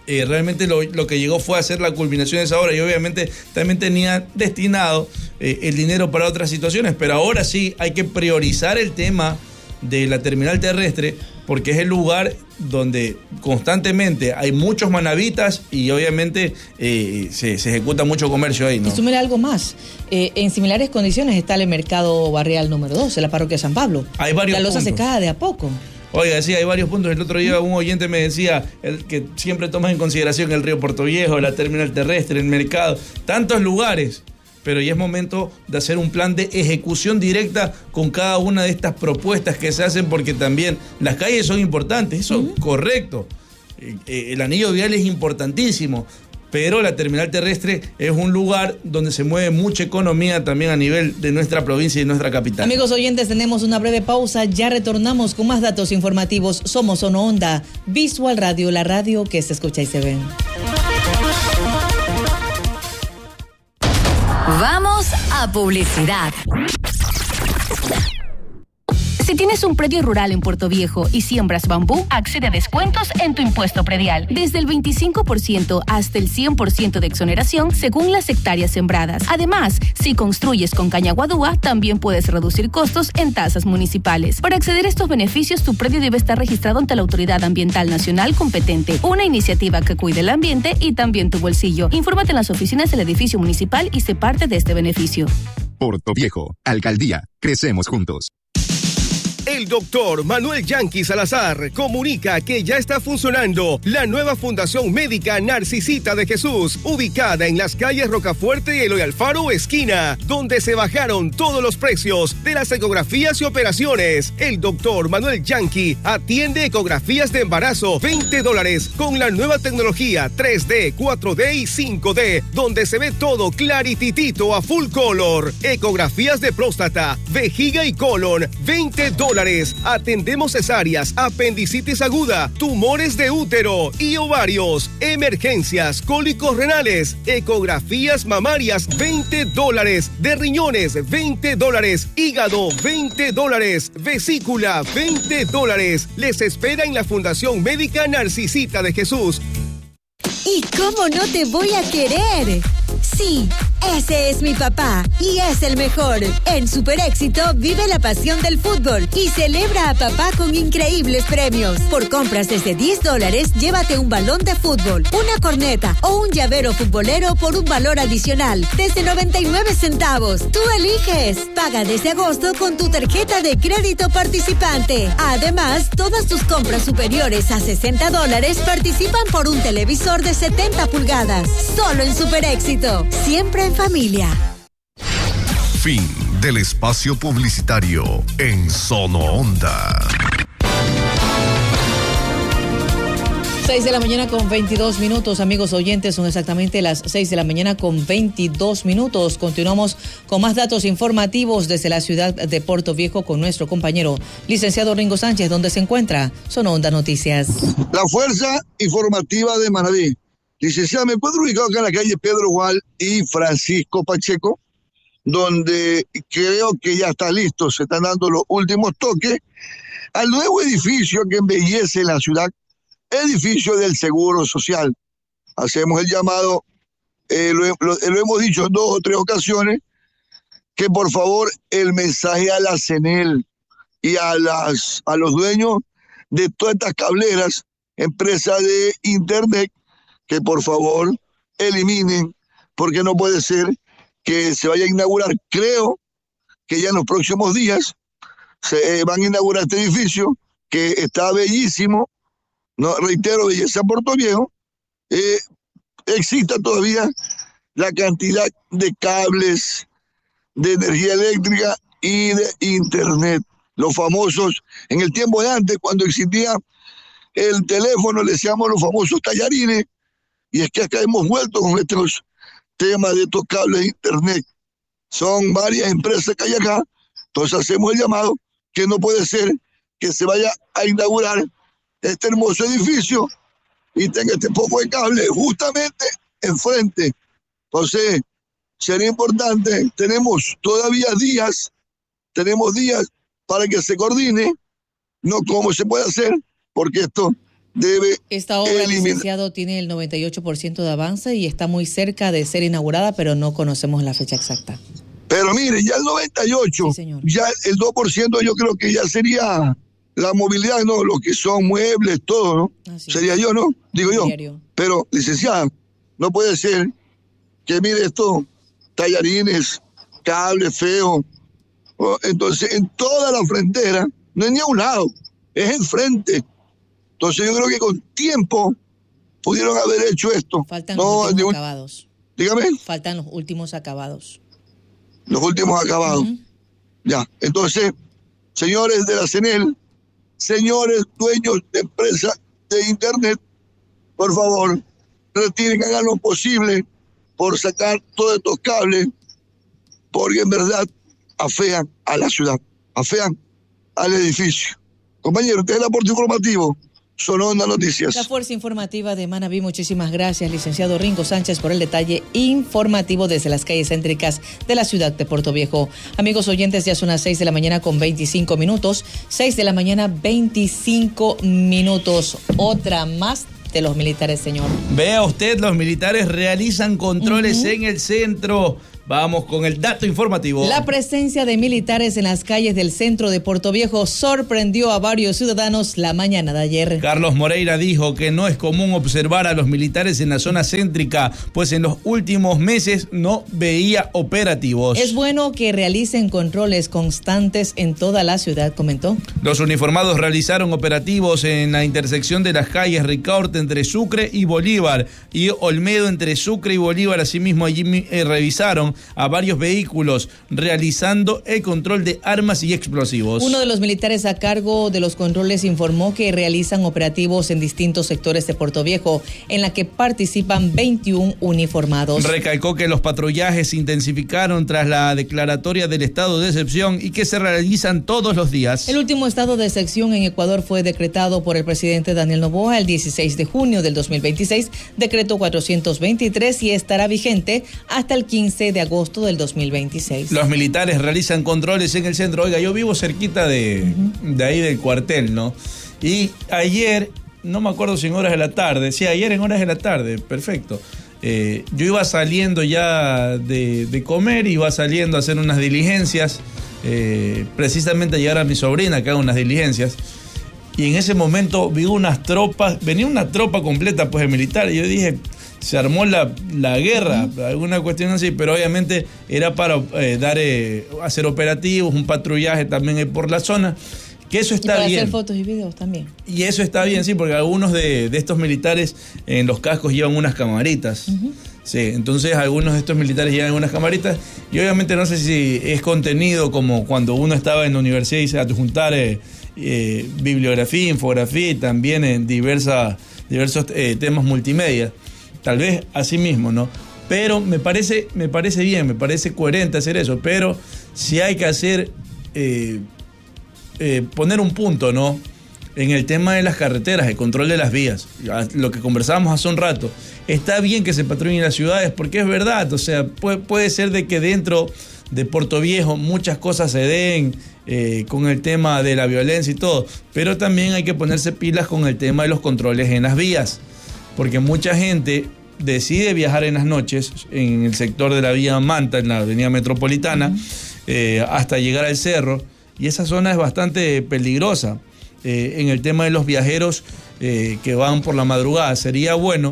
eh, realmente lo, lo que llegó fue a hacer la culminación de esa obra y obviamente también tenía destinado eh, el dinero para otras situaciones, pero ahora sí hay que priorizar el tema de la terminal terrestre porque es el lugar donde constantemente hay muchos manavitas y obviamente eh, se, se ejecuta mucho comercio ahí, ¿no? Y súmele algo más, eh, en similares condiciones está el mercado barrial número dos, en la parroquia de San Pablo. Hay varios La losa puntos. se cae de a poco. Oiga, sí, hay varios puntos. El otro día un oyente me decía el, que siempre tomas en consideración el río Puerto Viejo, la terminal terrestre, el mercado, tantos lugares, pero ya es momento de hacer un plan de ejecución directa con cada una de estas propuestas que se hacen, porque también las calles son importantes, eso es correcto. Eh, el anillo vial es importantísimo, pero la terminal terrestre es un lugar donde se mueve mucha economía también a nivel de nuestra provincia y nuestra capital. Amigos oyentes, tenemos una breve pausa, ya retornamos con más datos informativos. Somos Sono Onda, Visual Radio, la radio que se escucha y se ve. Vamos a publicidad. Si tienes un predio rural en Puerto Viejo y siembras bambú, accede a descuentos en tu impuesto predial. Desde el veinticinco por ciento hasta el cien por ciento de exoneración según las hectáreas sembradas. Además, si construyes con caña guadúa, también puedes reducir costos en tasas municipales. Para acceder a estos beneficios, tu predio debe estar registrado ante la Autoridad Ambiental Nacional competente. Una iniciativa que cuide el ambiente y también tu bolsillo. Infórmate en las oficinas del edificio municipal y sé parte de este beneficio. Puerto Viejo, Alcaldía, crecemos juntos. El doctor Manuel Yanqui Salazar comunica que ya está funcionando la nueva Fundación Médica Narcisita de Jesús, ubicada en las calles Rocafuerte y Eloy Alfaro, esquina, donde se bajaron todos los precios de las ecografías y operaciones. El doctor Manuel Yanqui atiende ecografías de embarazo, veinte dólares, con la nueva tecnología tres D, cuatro D y cinco D, donde se ve todo clarititito a full color. Ecografías de próstata, vejiga y colon, veinte dólares. Atendemos cesáreas, apendicitis aguda, tumores de útero y ovarios, emergencias, cólicos renales, ecografías mamarias, veinte dólares, de riñones, veinte dólares, hígado, veinte dólares, vesícula, veinte dólares. Les espera en la Fundación Médica Narcisita de Jesús. ¿Y cómo no te voy a querer? Sí, ese es mi papá y es el mejor. En Super Éxito vive la pasión del fútbol y celebra a papá con increíbles premios. Por compras desde diez dólares, llévate un balón de fútbol, una corneta o un llavero futbolero por un valor adicional desde noventa y nueve centavos. Tú eliges. Paga desde agosto con tu tarjeta de crédito participante. Además, todas tus compras superiores a sesenta dólares participan por un televisor de setenta pulgadas. Solo en Super Éxito. Siempre en familia. Fin del espacio publicitario en Sono Onda. seis de la mañana con veintidós minutos, amigos oyentes, son exactamente las seis de la mañana con veintidós minutos. Continuamos con más datos informativos desde la ciudad de Puerto Viejo con nuestro compañero licenciado Ringo Sánchez, donde se encuentra Sono Onda Noticias. La Fuerza Informativa de Manaví. Licenciado, ¿me puedo ubicar acá en la calle Pedro Gual y Francisco Pacheco? Donde creo que ya está listo, se están dando los últimos toques al nuevo edificio que embellece la ciudad, edificio del Seguro Social. Hacemos el llamado, eh, lo, lo, lo hemos dicho en dos o tres ocasiones, que por favor el mensaje a la CENEL y a, las, a los dueños de todas estas cableras, empresas de internet, que por favor eliminen, porque no puede ser que se vaya a inaugurar. Creo que ya en los próximos días se eh, van a inaugurar este edificio, que está bellísimo, no reitero, belleza Puerto Viejo. Eh, exista todavía la cantidad de cables de energía eléctrica y de internet. Los famosos, en el tiempo de antes, cuando existía el teléfono, le decíamos los famosos tallarines. Y es que acá hemos vuelto con estos temas de estos cables de internet. Son varias empresas que hay acá, entonces hacemos el llamado que no puede ser que se vaya a inaugurar este hermoso edificio y tenga este poco de cable justamente enfrente. Entonces, sería importante, tenemos todavía días, tenemos días para que se coordine, no cómo se puede hacer, porque esto debe Esta obra, eliminar. licenciado, tiene el noventa y ocho por ciento de avance y está muy cerca de ser inaugurada, pero no conocemos la fecha exacta. Pero mire, ya el noventa y ocho, sí, ya el dos por ciento yo creo que ya sería la movilidad, ¿no? Lo que son muebles, todo, ¿no? Así sería es. yo, ¿no? Digo yo. Diario. Pero, licenciada, no puede ser que mire esto, tallarines, cables feos. Oh, entonces, en toda la frontera, no es ni a un lado, es enfrente. Entonces, yo creo que con tiempo pudieron haber hecho esto. Faltan no, los últimos un... acabados. Dígame. Faltan los últimos acabados. Los últimos acabados. Uh-huh. Ya, entonces, señores de la CENEL, señores dueños de empresas de Internet, por favor, retiren, hagan lo posible por sacar todos estos cables, porque en verdad afean a la ciudad, afean al edificio. Compañero, este es el aporte informativo. Sonó Onda Noticias. La Fuerza Informativa de Manabí, muchísimas gracias, licenciado Ringo Sánchez, por el detalle informativo desde las calles céntricas de la ciudad de Puerto Viejo. Amigos oyentes, ya son las seis de la mañana con veinticinco minutos. seis de la mañana, veinticinco minutos. Otra más de los militares, señor. Vea usted, los militares realizan controles uh-huh. en el centro. Vamos con el dato informativo. La presencia de militares en las calles del centro de Puerto Viejo sorprendió a varios ciudadanos la mañana de ayer. Carlos Moreira dijo que no es común observar a los militares en la zona céntrica, pues en los últimos meses no veía operativos. Es bueno que realicen controles constantes en toda la ciudad, comentó. Los uniformados realizaron operativos en la intersección de las calles Ricaurte entre Sucre y Bolívar y Olmedo entre Sucre y Bolívar. Asimismo, allí eh, revisaron a varios vehículos realizando el control de armas y explosivos. Uno de los militares a cargo de los controles informó que realizan operativos en distintos sectores de Puerto Viejo, en la que participan veintiún uniformados. Recalcó que los patrullajes se intensificaron tras la declaratoria del estado de excepción y que se realizan todos los días. El último estado de excepción en Ecuador fue decretado por el presidente Daniel Noboa el dieciséis de junio del dos mil veintiséis, decreto cuatrocientos veintitrés, y estará vigente hasta el quince de agosto del dos mil veintiséis. Los militares realizan controles en el centro. Oiga, yo vivo cerquita de, uh-huh. de ahí del cuartel, ¿no? Y ayer, no me acuerdo si en horas de la tarde, sí, ayer en horas de la tarde, perfecto. Eh, yo iba saliendo ya de, de comer, iba saliendo a hacer unas diligencias, eh, precisamente a llegar a mi sobrina que haga unas diligencias. Y en ese momento vi unas tropas, venía una tropa completa pues de militar, y yo dije, se armó la, la guerra, uh-huh. alguna cuestión así, pero obviamente era para eh, dar eh, hacer operativos, un patrullaje también por la zona, que eso está y para bien. Hacer fotos y videos también. Y eso está bien, sí, porque algunos de, de estos militares en los cascos llevan unas camaritas. Uh-huh. Sí, entonces algunos de estos militares llevan unas camaritas, y obviamente no sé si es contenido como cuando uno estaba en la universidad y se adjuntar eh, eh, bibliografía, infografía y también en diversas, diversos eh, temas multimedia. Tal vez así mismo, ¿no? Pero me parece, me parece bien, me parece coherente hacer eso, pero si hay que hacer, eh, eh, poner un punto, ¿no? En el tema de las carreteras, el control de las vías, lo que conversábamos hace un rato. Está bien que se patrullen las ciudades, porque es verdad, o sea, puede, puede ser de que dentro de Puerto Viejo muchas cosas se den eh, con el tema de la violencia y todo, pero también hay que ponerse pilas con el tema de los controles en las vías, porque mucha gente decide viajar en las noches en el sector de la vía Manta, en la avenida Metropolitana, uh-huh. eh, hasta llegar al cerro, y esa zona es bastante peligrosa. Eh, en el tema de los viajeros eh, que van por la madrugada, sería bueno,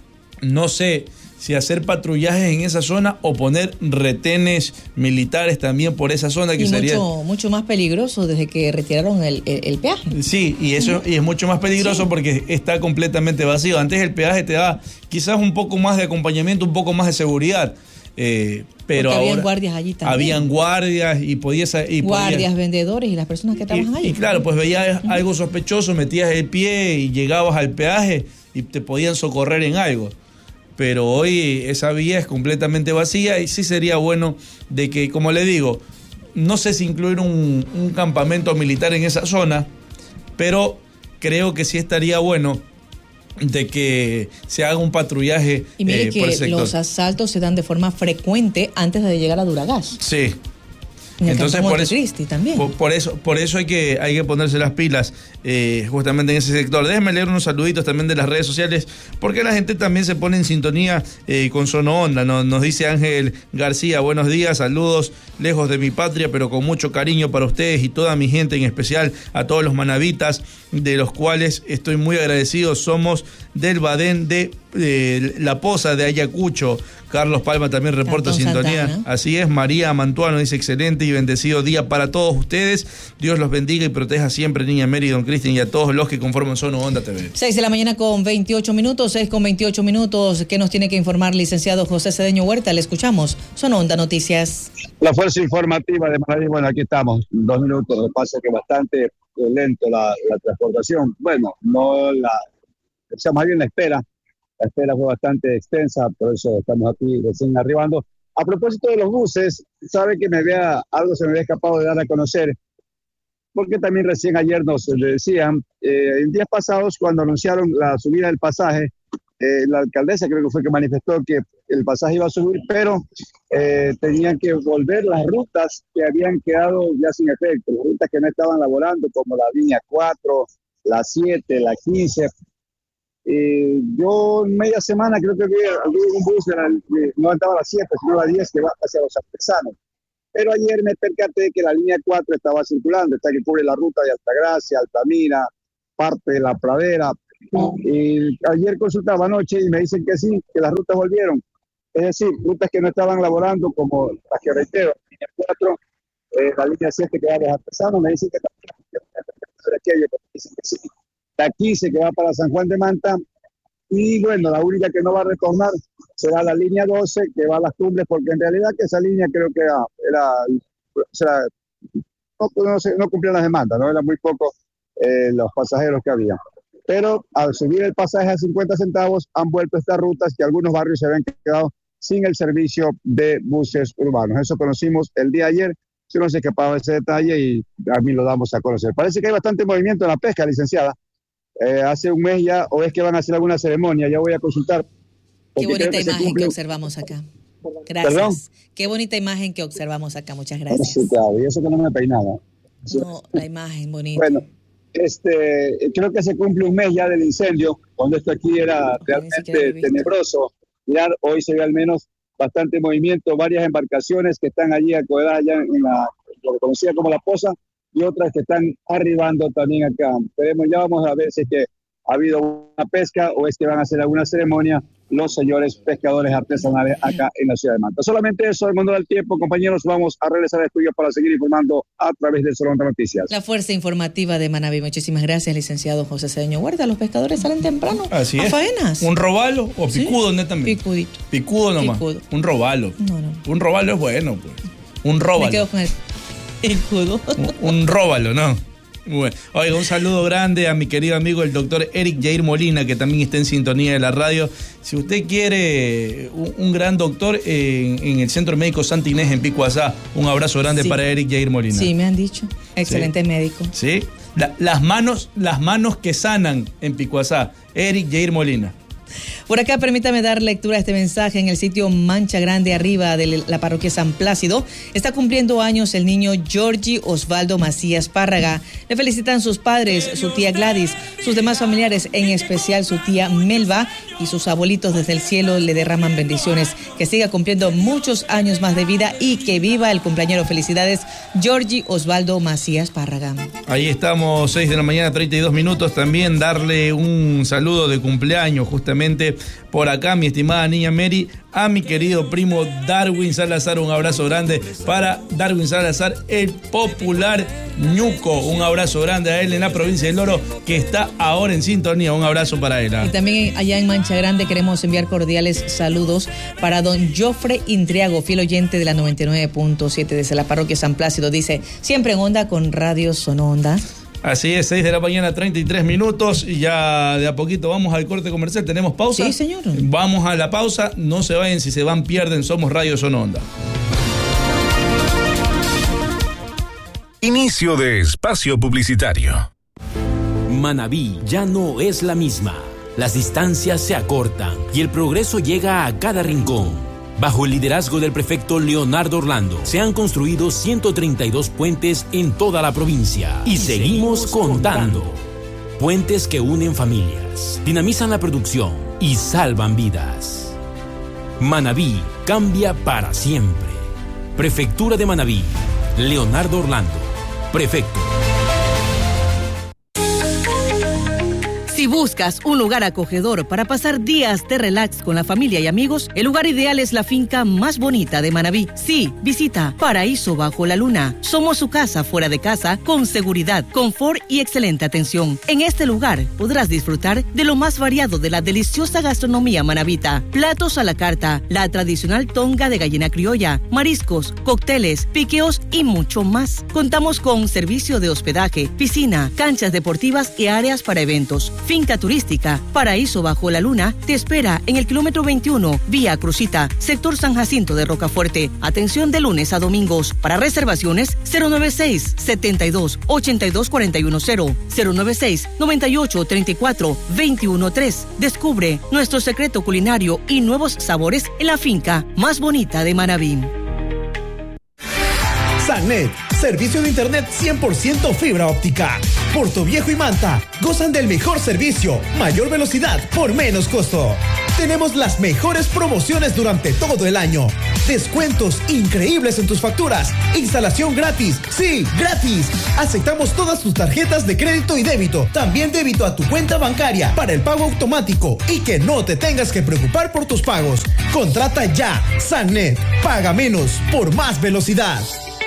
no sé si hacer patrullajes en esa zona o poner retenes militares también por esa zona, que y sería mucho, mucho más peligroso desde que retiraron el, el, el peaje. Sí, y eso uh-huh. y es mucho más peligroso sí. porque está completamente vacío. Antes el peaje te da quizás un poco más de acompañamiento, un poco más de seguridad. Eh, pero Porque ahora habían guardias allí también. Habían guardias y podías... Y guardias, podías, vendedores y las personas que trabajan y, allí. Y claro, pues veías uh-huh. algo sospechoso, metías el pie y llegabas al peaje y te podían socorrer en algo. Pero hoy esa vía es completamente vacía, y sí sería bueno de que, como le digo, no sé si incluir un, un campamento militar en esa zona, pero creo que sí estaría bueno de que se haga un patrullaje. Y mire eh, que por el sector. Los asaltos se dan de forma frecuente antes de llegar a Duragas. Sí. Entonces por eso, también. Por, por eso, por eso hay que, hay que ponerse las pilas eh, justamente en ese sector. Déjenme leer unos saluditos también de las redes sociales, porque la gente también se pone en sintonía eh, con Sono Onda. Nos, nos dice Ángel García, buenos días, saludos lejos de mi patria, pero con mucho cariño para ustedes y toda mi gente, en especial a todos los manavitas, de los cuales estoy muy agradecido. Somos del Badén de eh, La Poza de Ayacucho. Carlos Palma también reporta Cantón sintonía. Santana. Así es, María Mantuano dice excelente y bendecido día para todos ustedes. Dios los bendiga y proteja siempre, niña Mary, don Cristian y a todos los que conforman Sono Onda T V. seis de la mañana con veintiocho minutos, seis con veintiocho minutos. ¿Qué nos tiene que informar licenciado José Cedeño Huerta? Le escuchamos. Sono Onda Noticias. La fuerza informativa de Manaví, bueno, aquí estamos, dos minutos, lo que pasa es que bastante lento la, la transportación. Bueno, no la, o sea, más bien la espera. La espera fue bastante extensa, por eso estamos aquí recién arribando. A propósito de los buses, sabe que me había, algo se me había escapado de dar a conocer, porque también recién ayer nos decían, eh, en días pasados cuando anunciaron la subida del pasaje, eh, la alcaldesa creo que fue que manifestó que el pasaje iba a subir, pero eh, tenían que volver las rutas que habían quedado ya sin efecto, las rutas que no estaban laborando, como la línea cuatro, la siete, la quince. Eh, yo media semana creo que vi, vi un bus, de la, de, no andaba a las siete, sino a las diez que va hacia los artesanos. Pero ayer me percaté de que la línea cuatro estaba circulando, esta que cubre la ruta de Altagracia, Altamira, parte de La Pradera. Y ayer consultaba anoche y me dicen que sí, que las rutas volvieron. Es decir, rutas que no estaban laborando, como las que reitero, la línea cuatro, eh, la línea siete que va a los artesanos, me dicen que también, me dicen que sí. La quince que va para San Juan de Manta, y bueno, la única que no va a retornar será la línea doce que va a Las Cumbres, porque en realidad que esa línea creo que era, era o sea, no, no, no cumplía las demandas, no eran muy pocos eh, los pasajeros que había. Pero al subir el pasaje a cincuenta centavos han vuelto estas rutas que algunos barrios se habían quedado sin el servicio de buses urbanos. Eso conocimos el día de ayer, se nos escapaba ese detalle y a mí lo damos a conocer. Parece que hay bastante movimiento en la pesca, licenciada. Eh, hace un mes ya, o es que van a hacer alguna ceremonia, ya voy a consultar. Qué bonita que imagen que observamos acá. Gracias. ¿Perdón? Qué bonita imagen que observamos acá, muchas gracias. Sí, claro, y eso que no me peinaba. No, la imagen bonita. Bueno, este, creo que se cumple un mes ya del incendio, cuando esto aquí era realmente tenebroso. Mirar, hoy se ve al menos bastante movimiento, varias embarcaciones que están allí acodadas allá en la, lo que conocida como La Poza, y otras que están arribando también acá. Esperemos, ya vamos a ver si es que ha habido una pesca o es que van a hacer alguna ceremonia los señores pescadores artesanales acá en la ciudad de Manta. Solamente eso, el mundo del tiempo, compañeros, vamos a regresar al estudio para seguir informando a través del Sono Onda Noticias. La fuerza informativa de Manaví. Muchísimas gracias, licenciado José Cedeño Huerta. Los pescadores salen temprano Así a es. faenas. ¿Un robalo o picudo, ¿sí? Netamente. Picudito. Picudo nomás. Picudo. Un robalo. No, no. Un robalo es bueno, pues. Un róbalo. Me quedo con el picudo. Un, un róbalo, ¿no? Bueno, oiga, un saludo grande a mi querido amigo el doctor Eric Jair Molina, que también está en sintonía de la radio. Si usted quiere un, un gran doctor en, en el Centro Médico Santa Inés en Picuazá, un abrazo grande sí. para Eric Jair Molina. Sí, me han dicho. Excelente sí. médico. Sí, la, las manos, las manos que sanan en Picuazá, Eric Jair Molina. Por acá permítame dar lectura a este mensaje. En el sitio Mancha Grande, arriba de la parroquia San Plácido, está cumpliendo años el niño Georgie Osvaldo Macías Párraga. Le felicitan sus padres, su tía Gladys, sus demás familiares, en especial su tía Melba, y sus abuelitos desde el cielo le derraman bendiciones. Que siga cumpliendo muchos años más de vida y que viva el cumpleañero. Felicidades, Georgie Osvaldo Macías Párraga. Ahí estamos, seis de la mañana, treinta y dos minutos. También darle un saludo de cumpleaños justamente por acá, mi estimada niña Mary, a mi querido primo Darwin Salazar. Un abrazo grande para Darwin Salazar, el popular ñuco. Un abrazo grande a él en la provincia del Oro, que está ahora en sintonía. Un abrazo para él. ¿eh? Y también allá en Mancha Grande queremos enviar cordiales saludos para don Jofre Intriago, fiel oyente de la noventa y nueve punto siete desde la parroquia San Plácido. Dice, siempre en onda con Radio Sono Onda. Así es, seis de la mañana, treinta y tres minutos, y ya de a poquito vamos al corte comercial. ¿Tenemos pausa? Sí, señor. Vamos a la pausa, no se vayan, si se van pierden. Somos Radio Sono Onda. Inicio de espacio publicitario. Manabí ya no es la misma. Las distancias se acortan y el progreso llega a cada rincón. Bajo el liderazgo del prefecto Leonardo Orlando, se han construido ciento treinta y dos puentes en toda la provincia. Y, y seguimos, seguimos contando. contando. Puentes que unen familias, dinamizan la producción y salvan vidas. Manabí cambia para siempre. Prefectura de Manabí. Leonardo Orlando, prefecto. Si buscas un lugar acogedor para pasar días de relax con la familia y amigos, el lugar ideal es la finca más bonita de Manabí. Sí, visita Paraíso Bajo la Luna. Somos su casa fuera de casa, con seguridad, confort y excelente atención. En este lugar podrás disfrutar de lo más variado de la deliciosa gastronomía manabita. Platos a la carta, la tradicional tonga de gallina criolla, mariscos, cócteles, piqueos y mucho más. Contamos con servicio de hospedaje, piscina, canchas deportivas y áreas para eventos. Finca turística Paraíso Bajo la Luna te espera en el kilómetro veintiuno, vía Crucita, sector San Jacinto de Rocafuerte. Atención de lunes a domingos. Para reservaciones, cero noventa y seis, setenta y dos, ochenta y dos cuarenta y uno cero, cero noventa y seis, noventa y ocho, treinta y cuatro, veintiuno tres. Descubre nuestro secreto culinario y nuevos sabores en la finca más bonita de Manabí. Sannet, servicio de internet cien por ciento fibra óptica. Puerto Viejo y Manta gozan del mejor servicio, mayor velocidad por menos costo. Tenemos las mejores promociones durante todo el año. Descuentos increíbles en tus facturas. Instalación gratis. Sí, gratis. Aceptamos todas tus tarjetas de crédito y débito. También débito a tu cuenta bancaria para el pago automático y que no te tengas que preocupar por tus pagos. Contrata ya. Sannet. Paga menos por más velocidad.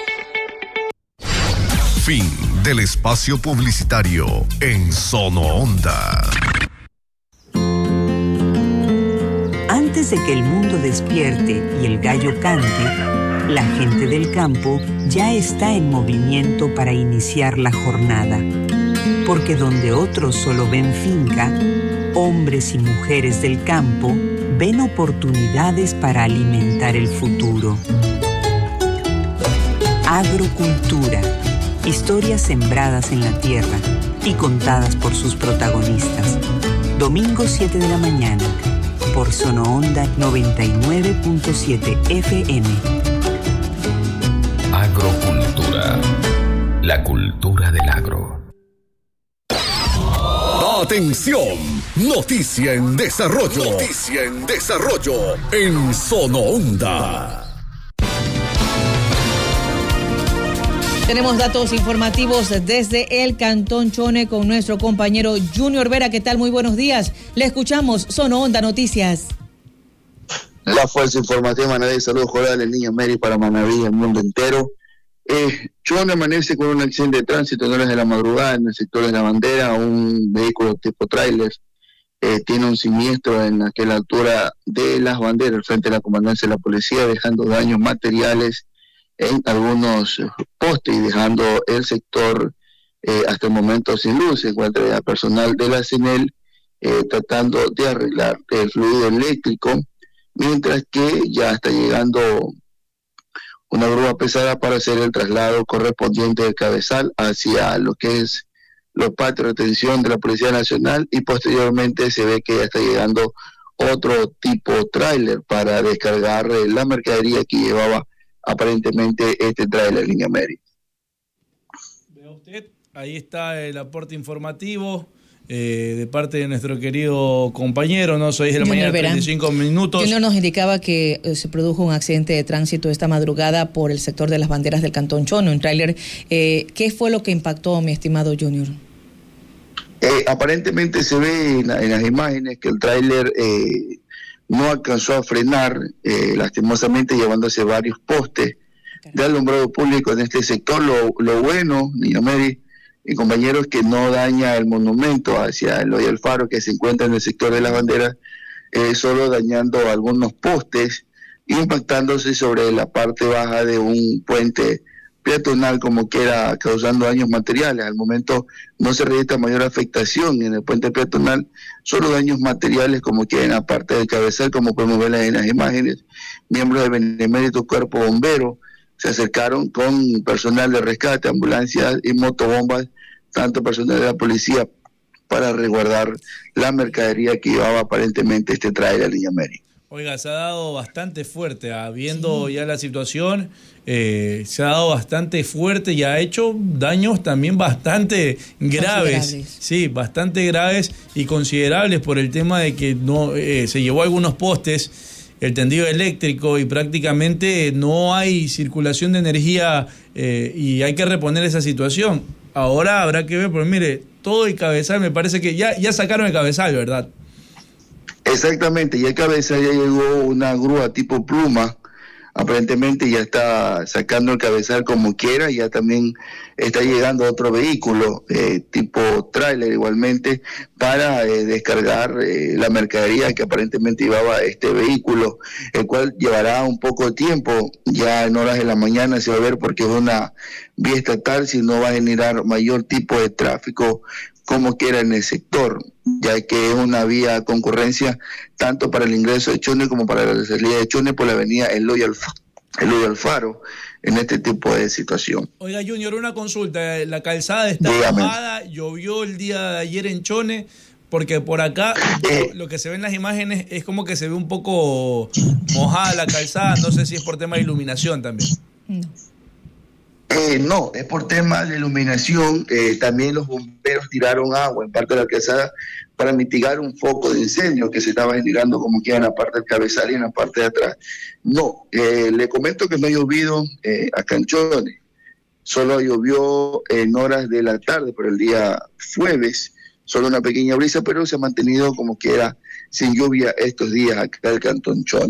Fin del espacio publicitario en Sono Onda. Antes de que el mundo despierte y el gallo cante, la gente del campo ya está en movimiento para iniciar la jornada. Porque donde otros solo ven finca, hombres y mujeres del campo ven oportunidades para alimentar el futuro. Agrocultura. Historias sembradas en la tierra y contadas por sus protagonistas. Domingo siete de la mañana, por Sono Onda noventa y nueve punto siete F M. Agrocultura. La cultura del agro. Atención, noticia en desarrollo. Noticia en desarrollo en Sono Onda. Tenemos datos informativos desde el Cantón Chone con nuestro compañero Junior Vera. ¿Qué tal? Muy buenos días. Le escuchamos. Sono Onda Noticias. La Fuerza Informativa Manabí, saludos cordiales, niño Mary para Manabí y el mundo entero. Eh, Chone amanece con un accidente de tránsito en horas de la madrugada en el sector de la Bandera. Un vehículo tipo tráiler eh, tiene un siniestro en aquella altura de las Banderas, frente a la comandancia de la policía, dejando daños materiales en algunos postes y dejando el sector eh, hasta el momento sin luz. Se encuentra el personal de la CENEL eh, tratando de arreglar el fluido eléctrico, mientras que ya está llegando una grúa pesada para hacer el traslado correspondiente del Cabezal hacia lo que es los patios de retención de la Policía Nacional, y posteriormente se ve que ya está llegando otro tipo tráiler para descargar eh, la mercadería que llevaba aparentemente este trae la línea Mary. Vea usted, ahí está el aporte informativo eh, de parte de nuestro querido compañero, ¿no? seis de la mañana, treinta y cinco minutos. Junior nos indicaba que eh, se produjo un accidente de tránsito esta madrugada por el sector de las Banderas del Cantón Chone, un tráiler. Eh, ¿Qué fue lo que impactó, mi estimado Junior? Eh, aparentemente se ve en, en las imágenes que el tráiler eh, no alcanzó a frenar, eh, lastimosamente llevándose varios postes de alumbrado público en este sector. Lo, lo bueno, niña Mary y compañeros, que no daña el monumento hacia el hoyo del faro que se encuentra en el sector de las Banderas, eh, solo dañando algunos postes, impactándose sobre la parte baja de un puente peatonal, como que era, causando daños materiales. Al momento no se registra mayor afectación en el puente peatonal, solo daños materiales como que en la parte del Cabezal, como podemos ver en las imágenes. Miembros del Benemérito Cuerpo Bombero se acercaron con personal de rescate, ambulancias y motobombas, tanto personal de la policía, para resguardar la mercadería que llevaba aparentemente este trailer, Línea Mary. Oiga, se ha dado bastante fuerte, ah, viendo sí. ya la situación, eh, se ha dado bastante fuerte y ha hecho daños también bastante graves, sí, bastante graves y considerables por el tema de que no eh, se llevó algunos postes, el tendido eléctrico y prácticamente no hay circulación de energía eh, y hay que reponer esa situación. Ahora habrá que ver, pero mire, todo el cabezal, me parece que ya, ya sacaron el cabezal, ¿verdad? Exactamente, y el cabezal ya llegó una grúa tipo pluma, aparentemente ya está sacando el cabezal como quiera, ya también está llegando otro vehículo eh, tipo tráiler igualmente para eh, descargar eh, la mercadería que aparentemente llevaba este vehículo, el cual llevará un poco de tiempo, ya en horas de la mañana se va a ver porque es una vía estatal, si no va a generar mayor tipo de tráfico como quiera en el sector, ya que es una vía de concurrencia tanto para el ingreso de Chone como para la salida de Chone por la avenida Eloy Alfaro, Eloy Alfaro en este tipo de situación. Oiga, Junior, una consulta, la calzada está mojada, llovió el día de ayer en Chone, porque por acá eh, lo, lo que se ve en las imágenes es como que se ve un poco mojada la calzada, no sé si es por tema de iluminación también. No. Eh, no, es por tema de iluminación. Eh, también los bomberos tiraron agua en parte de la calzada para mitigar un foco de incendio que se estaba generando como que en la parte del cabezal y en la parte de atrás. No, eh, le comento que no ha llovido eh, acá en Chone, solo llovió en horas de la tarde, pero el día jueves, solo una pequeña brisa, pero se ha mantenido como que era sin lluvia estos días acá en el Cantón Chone.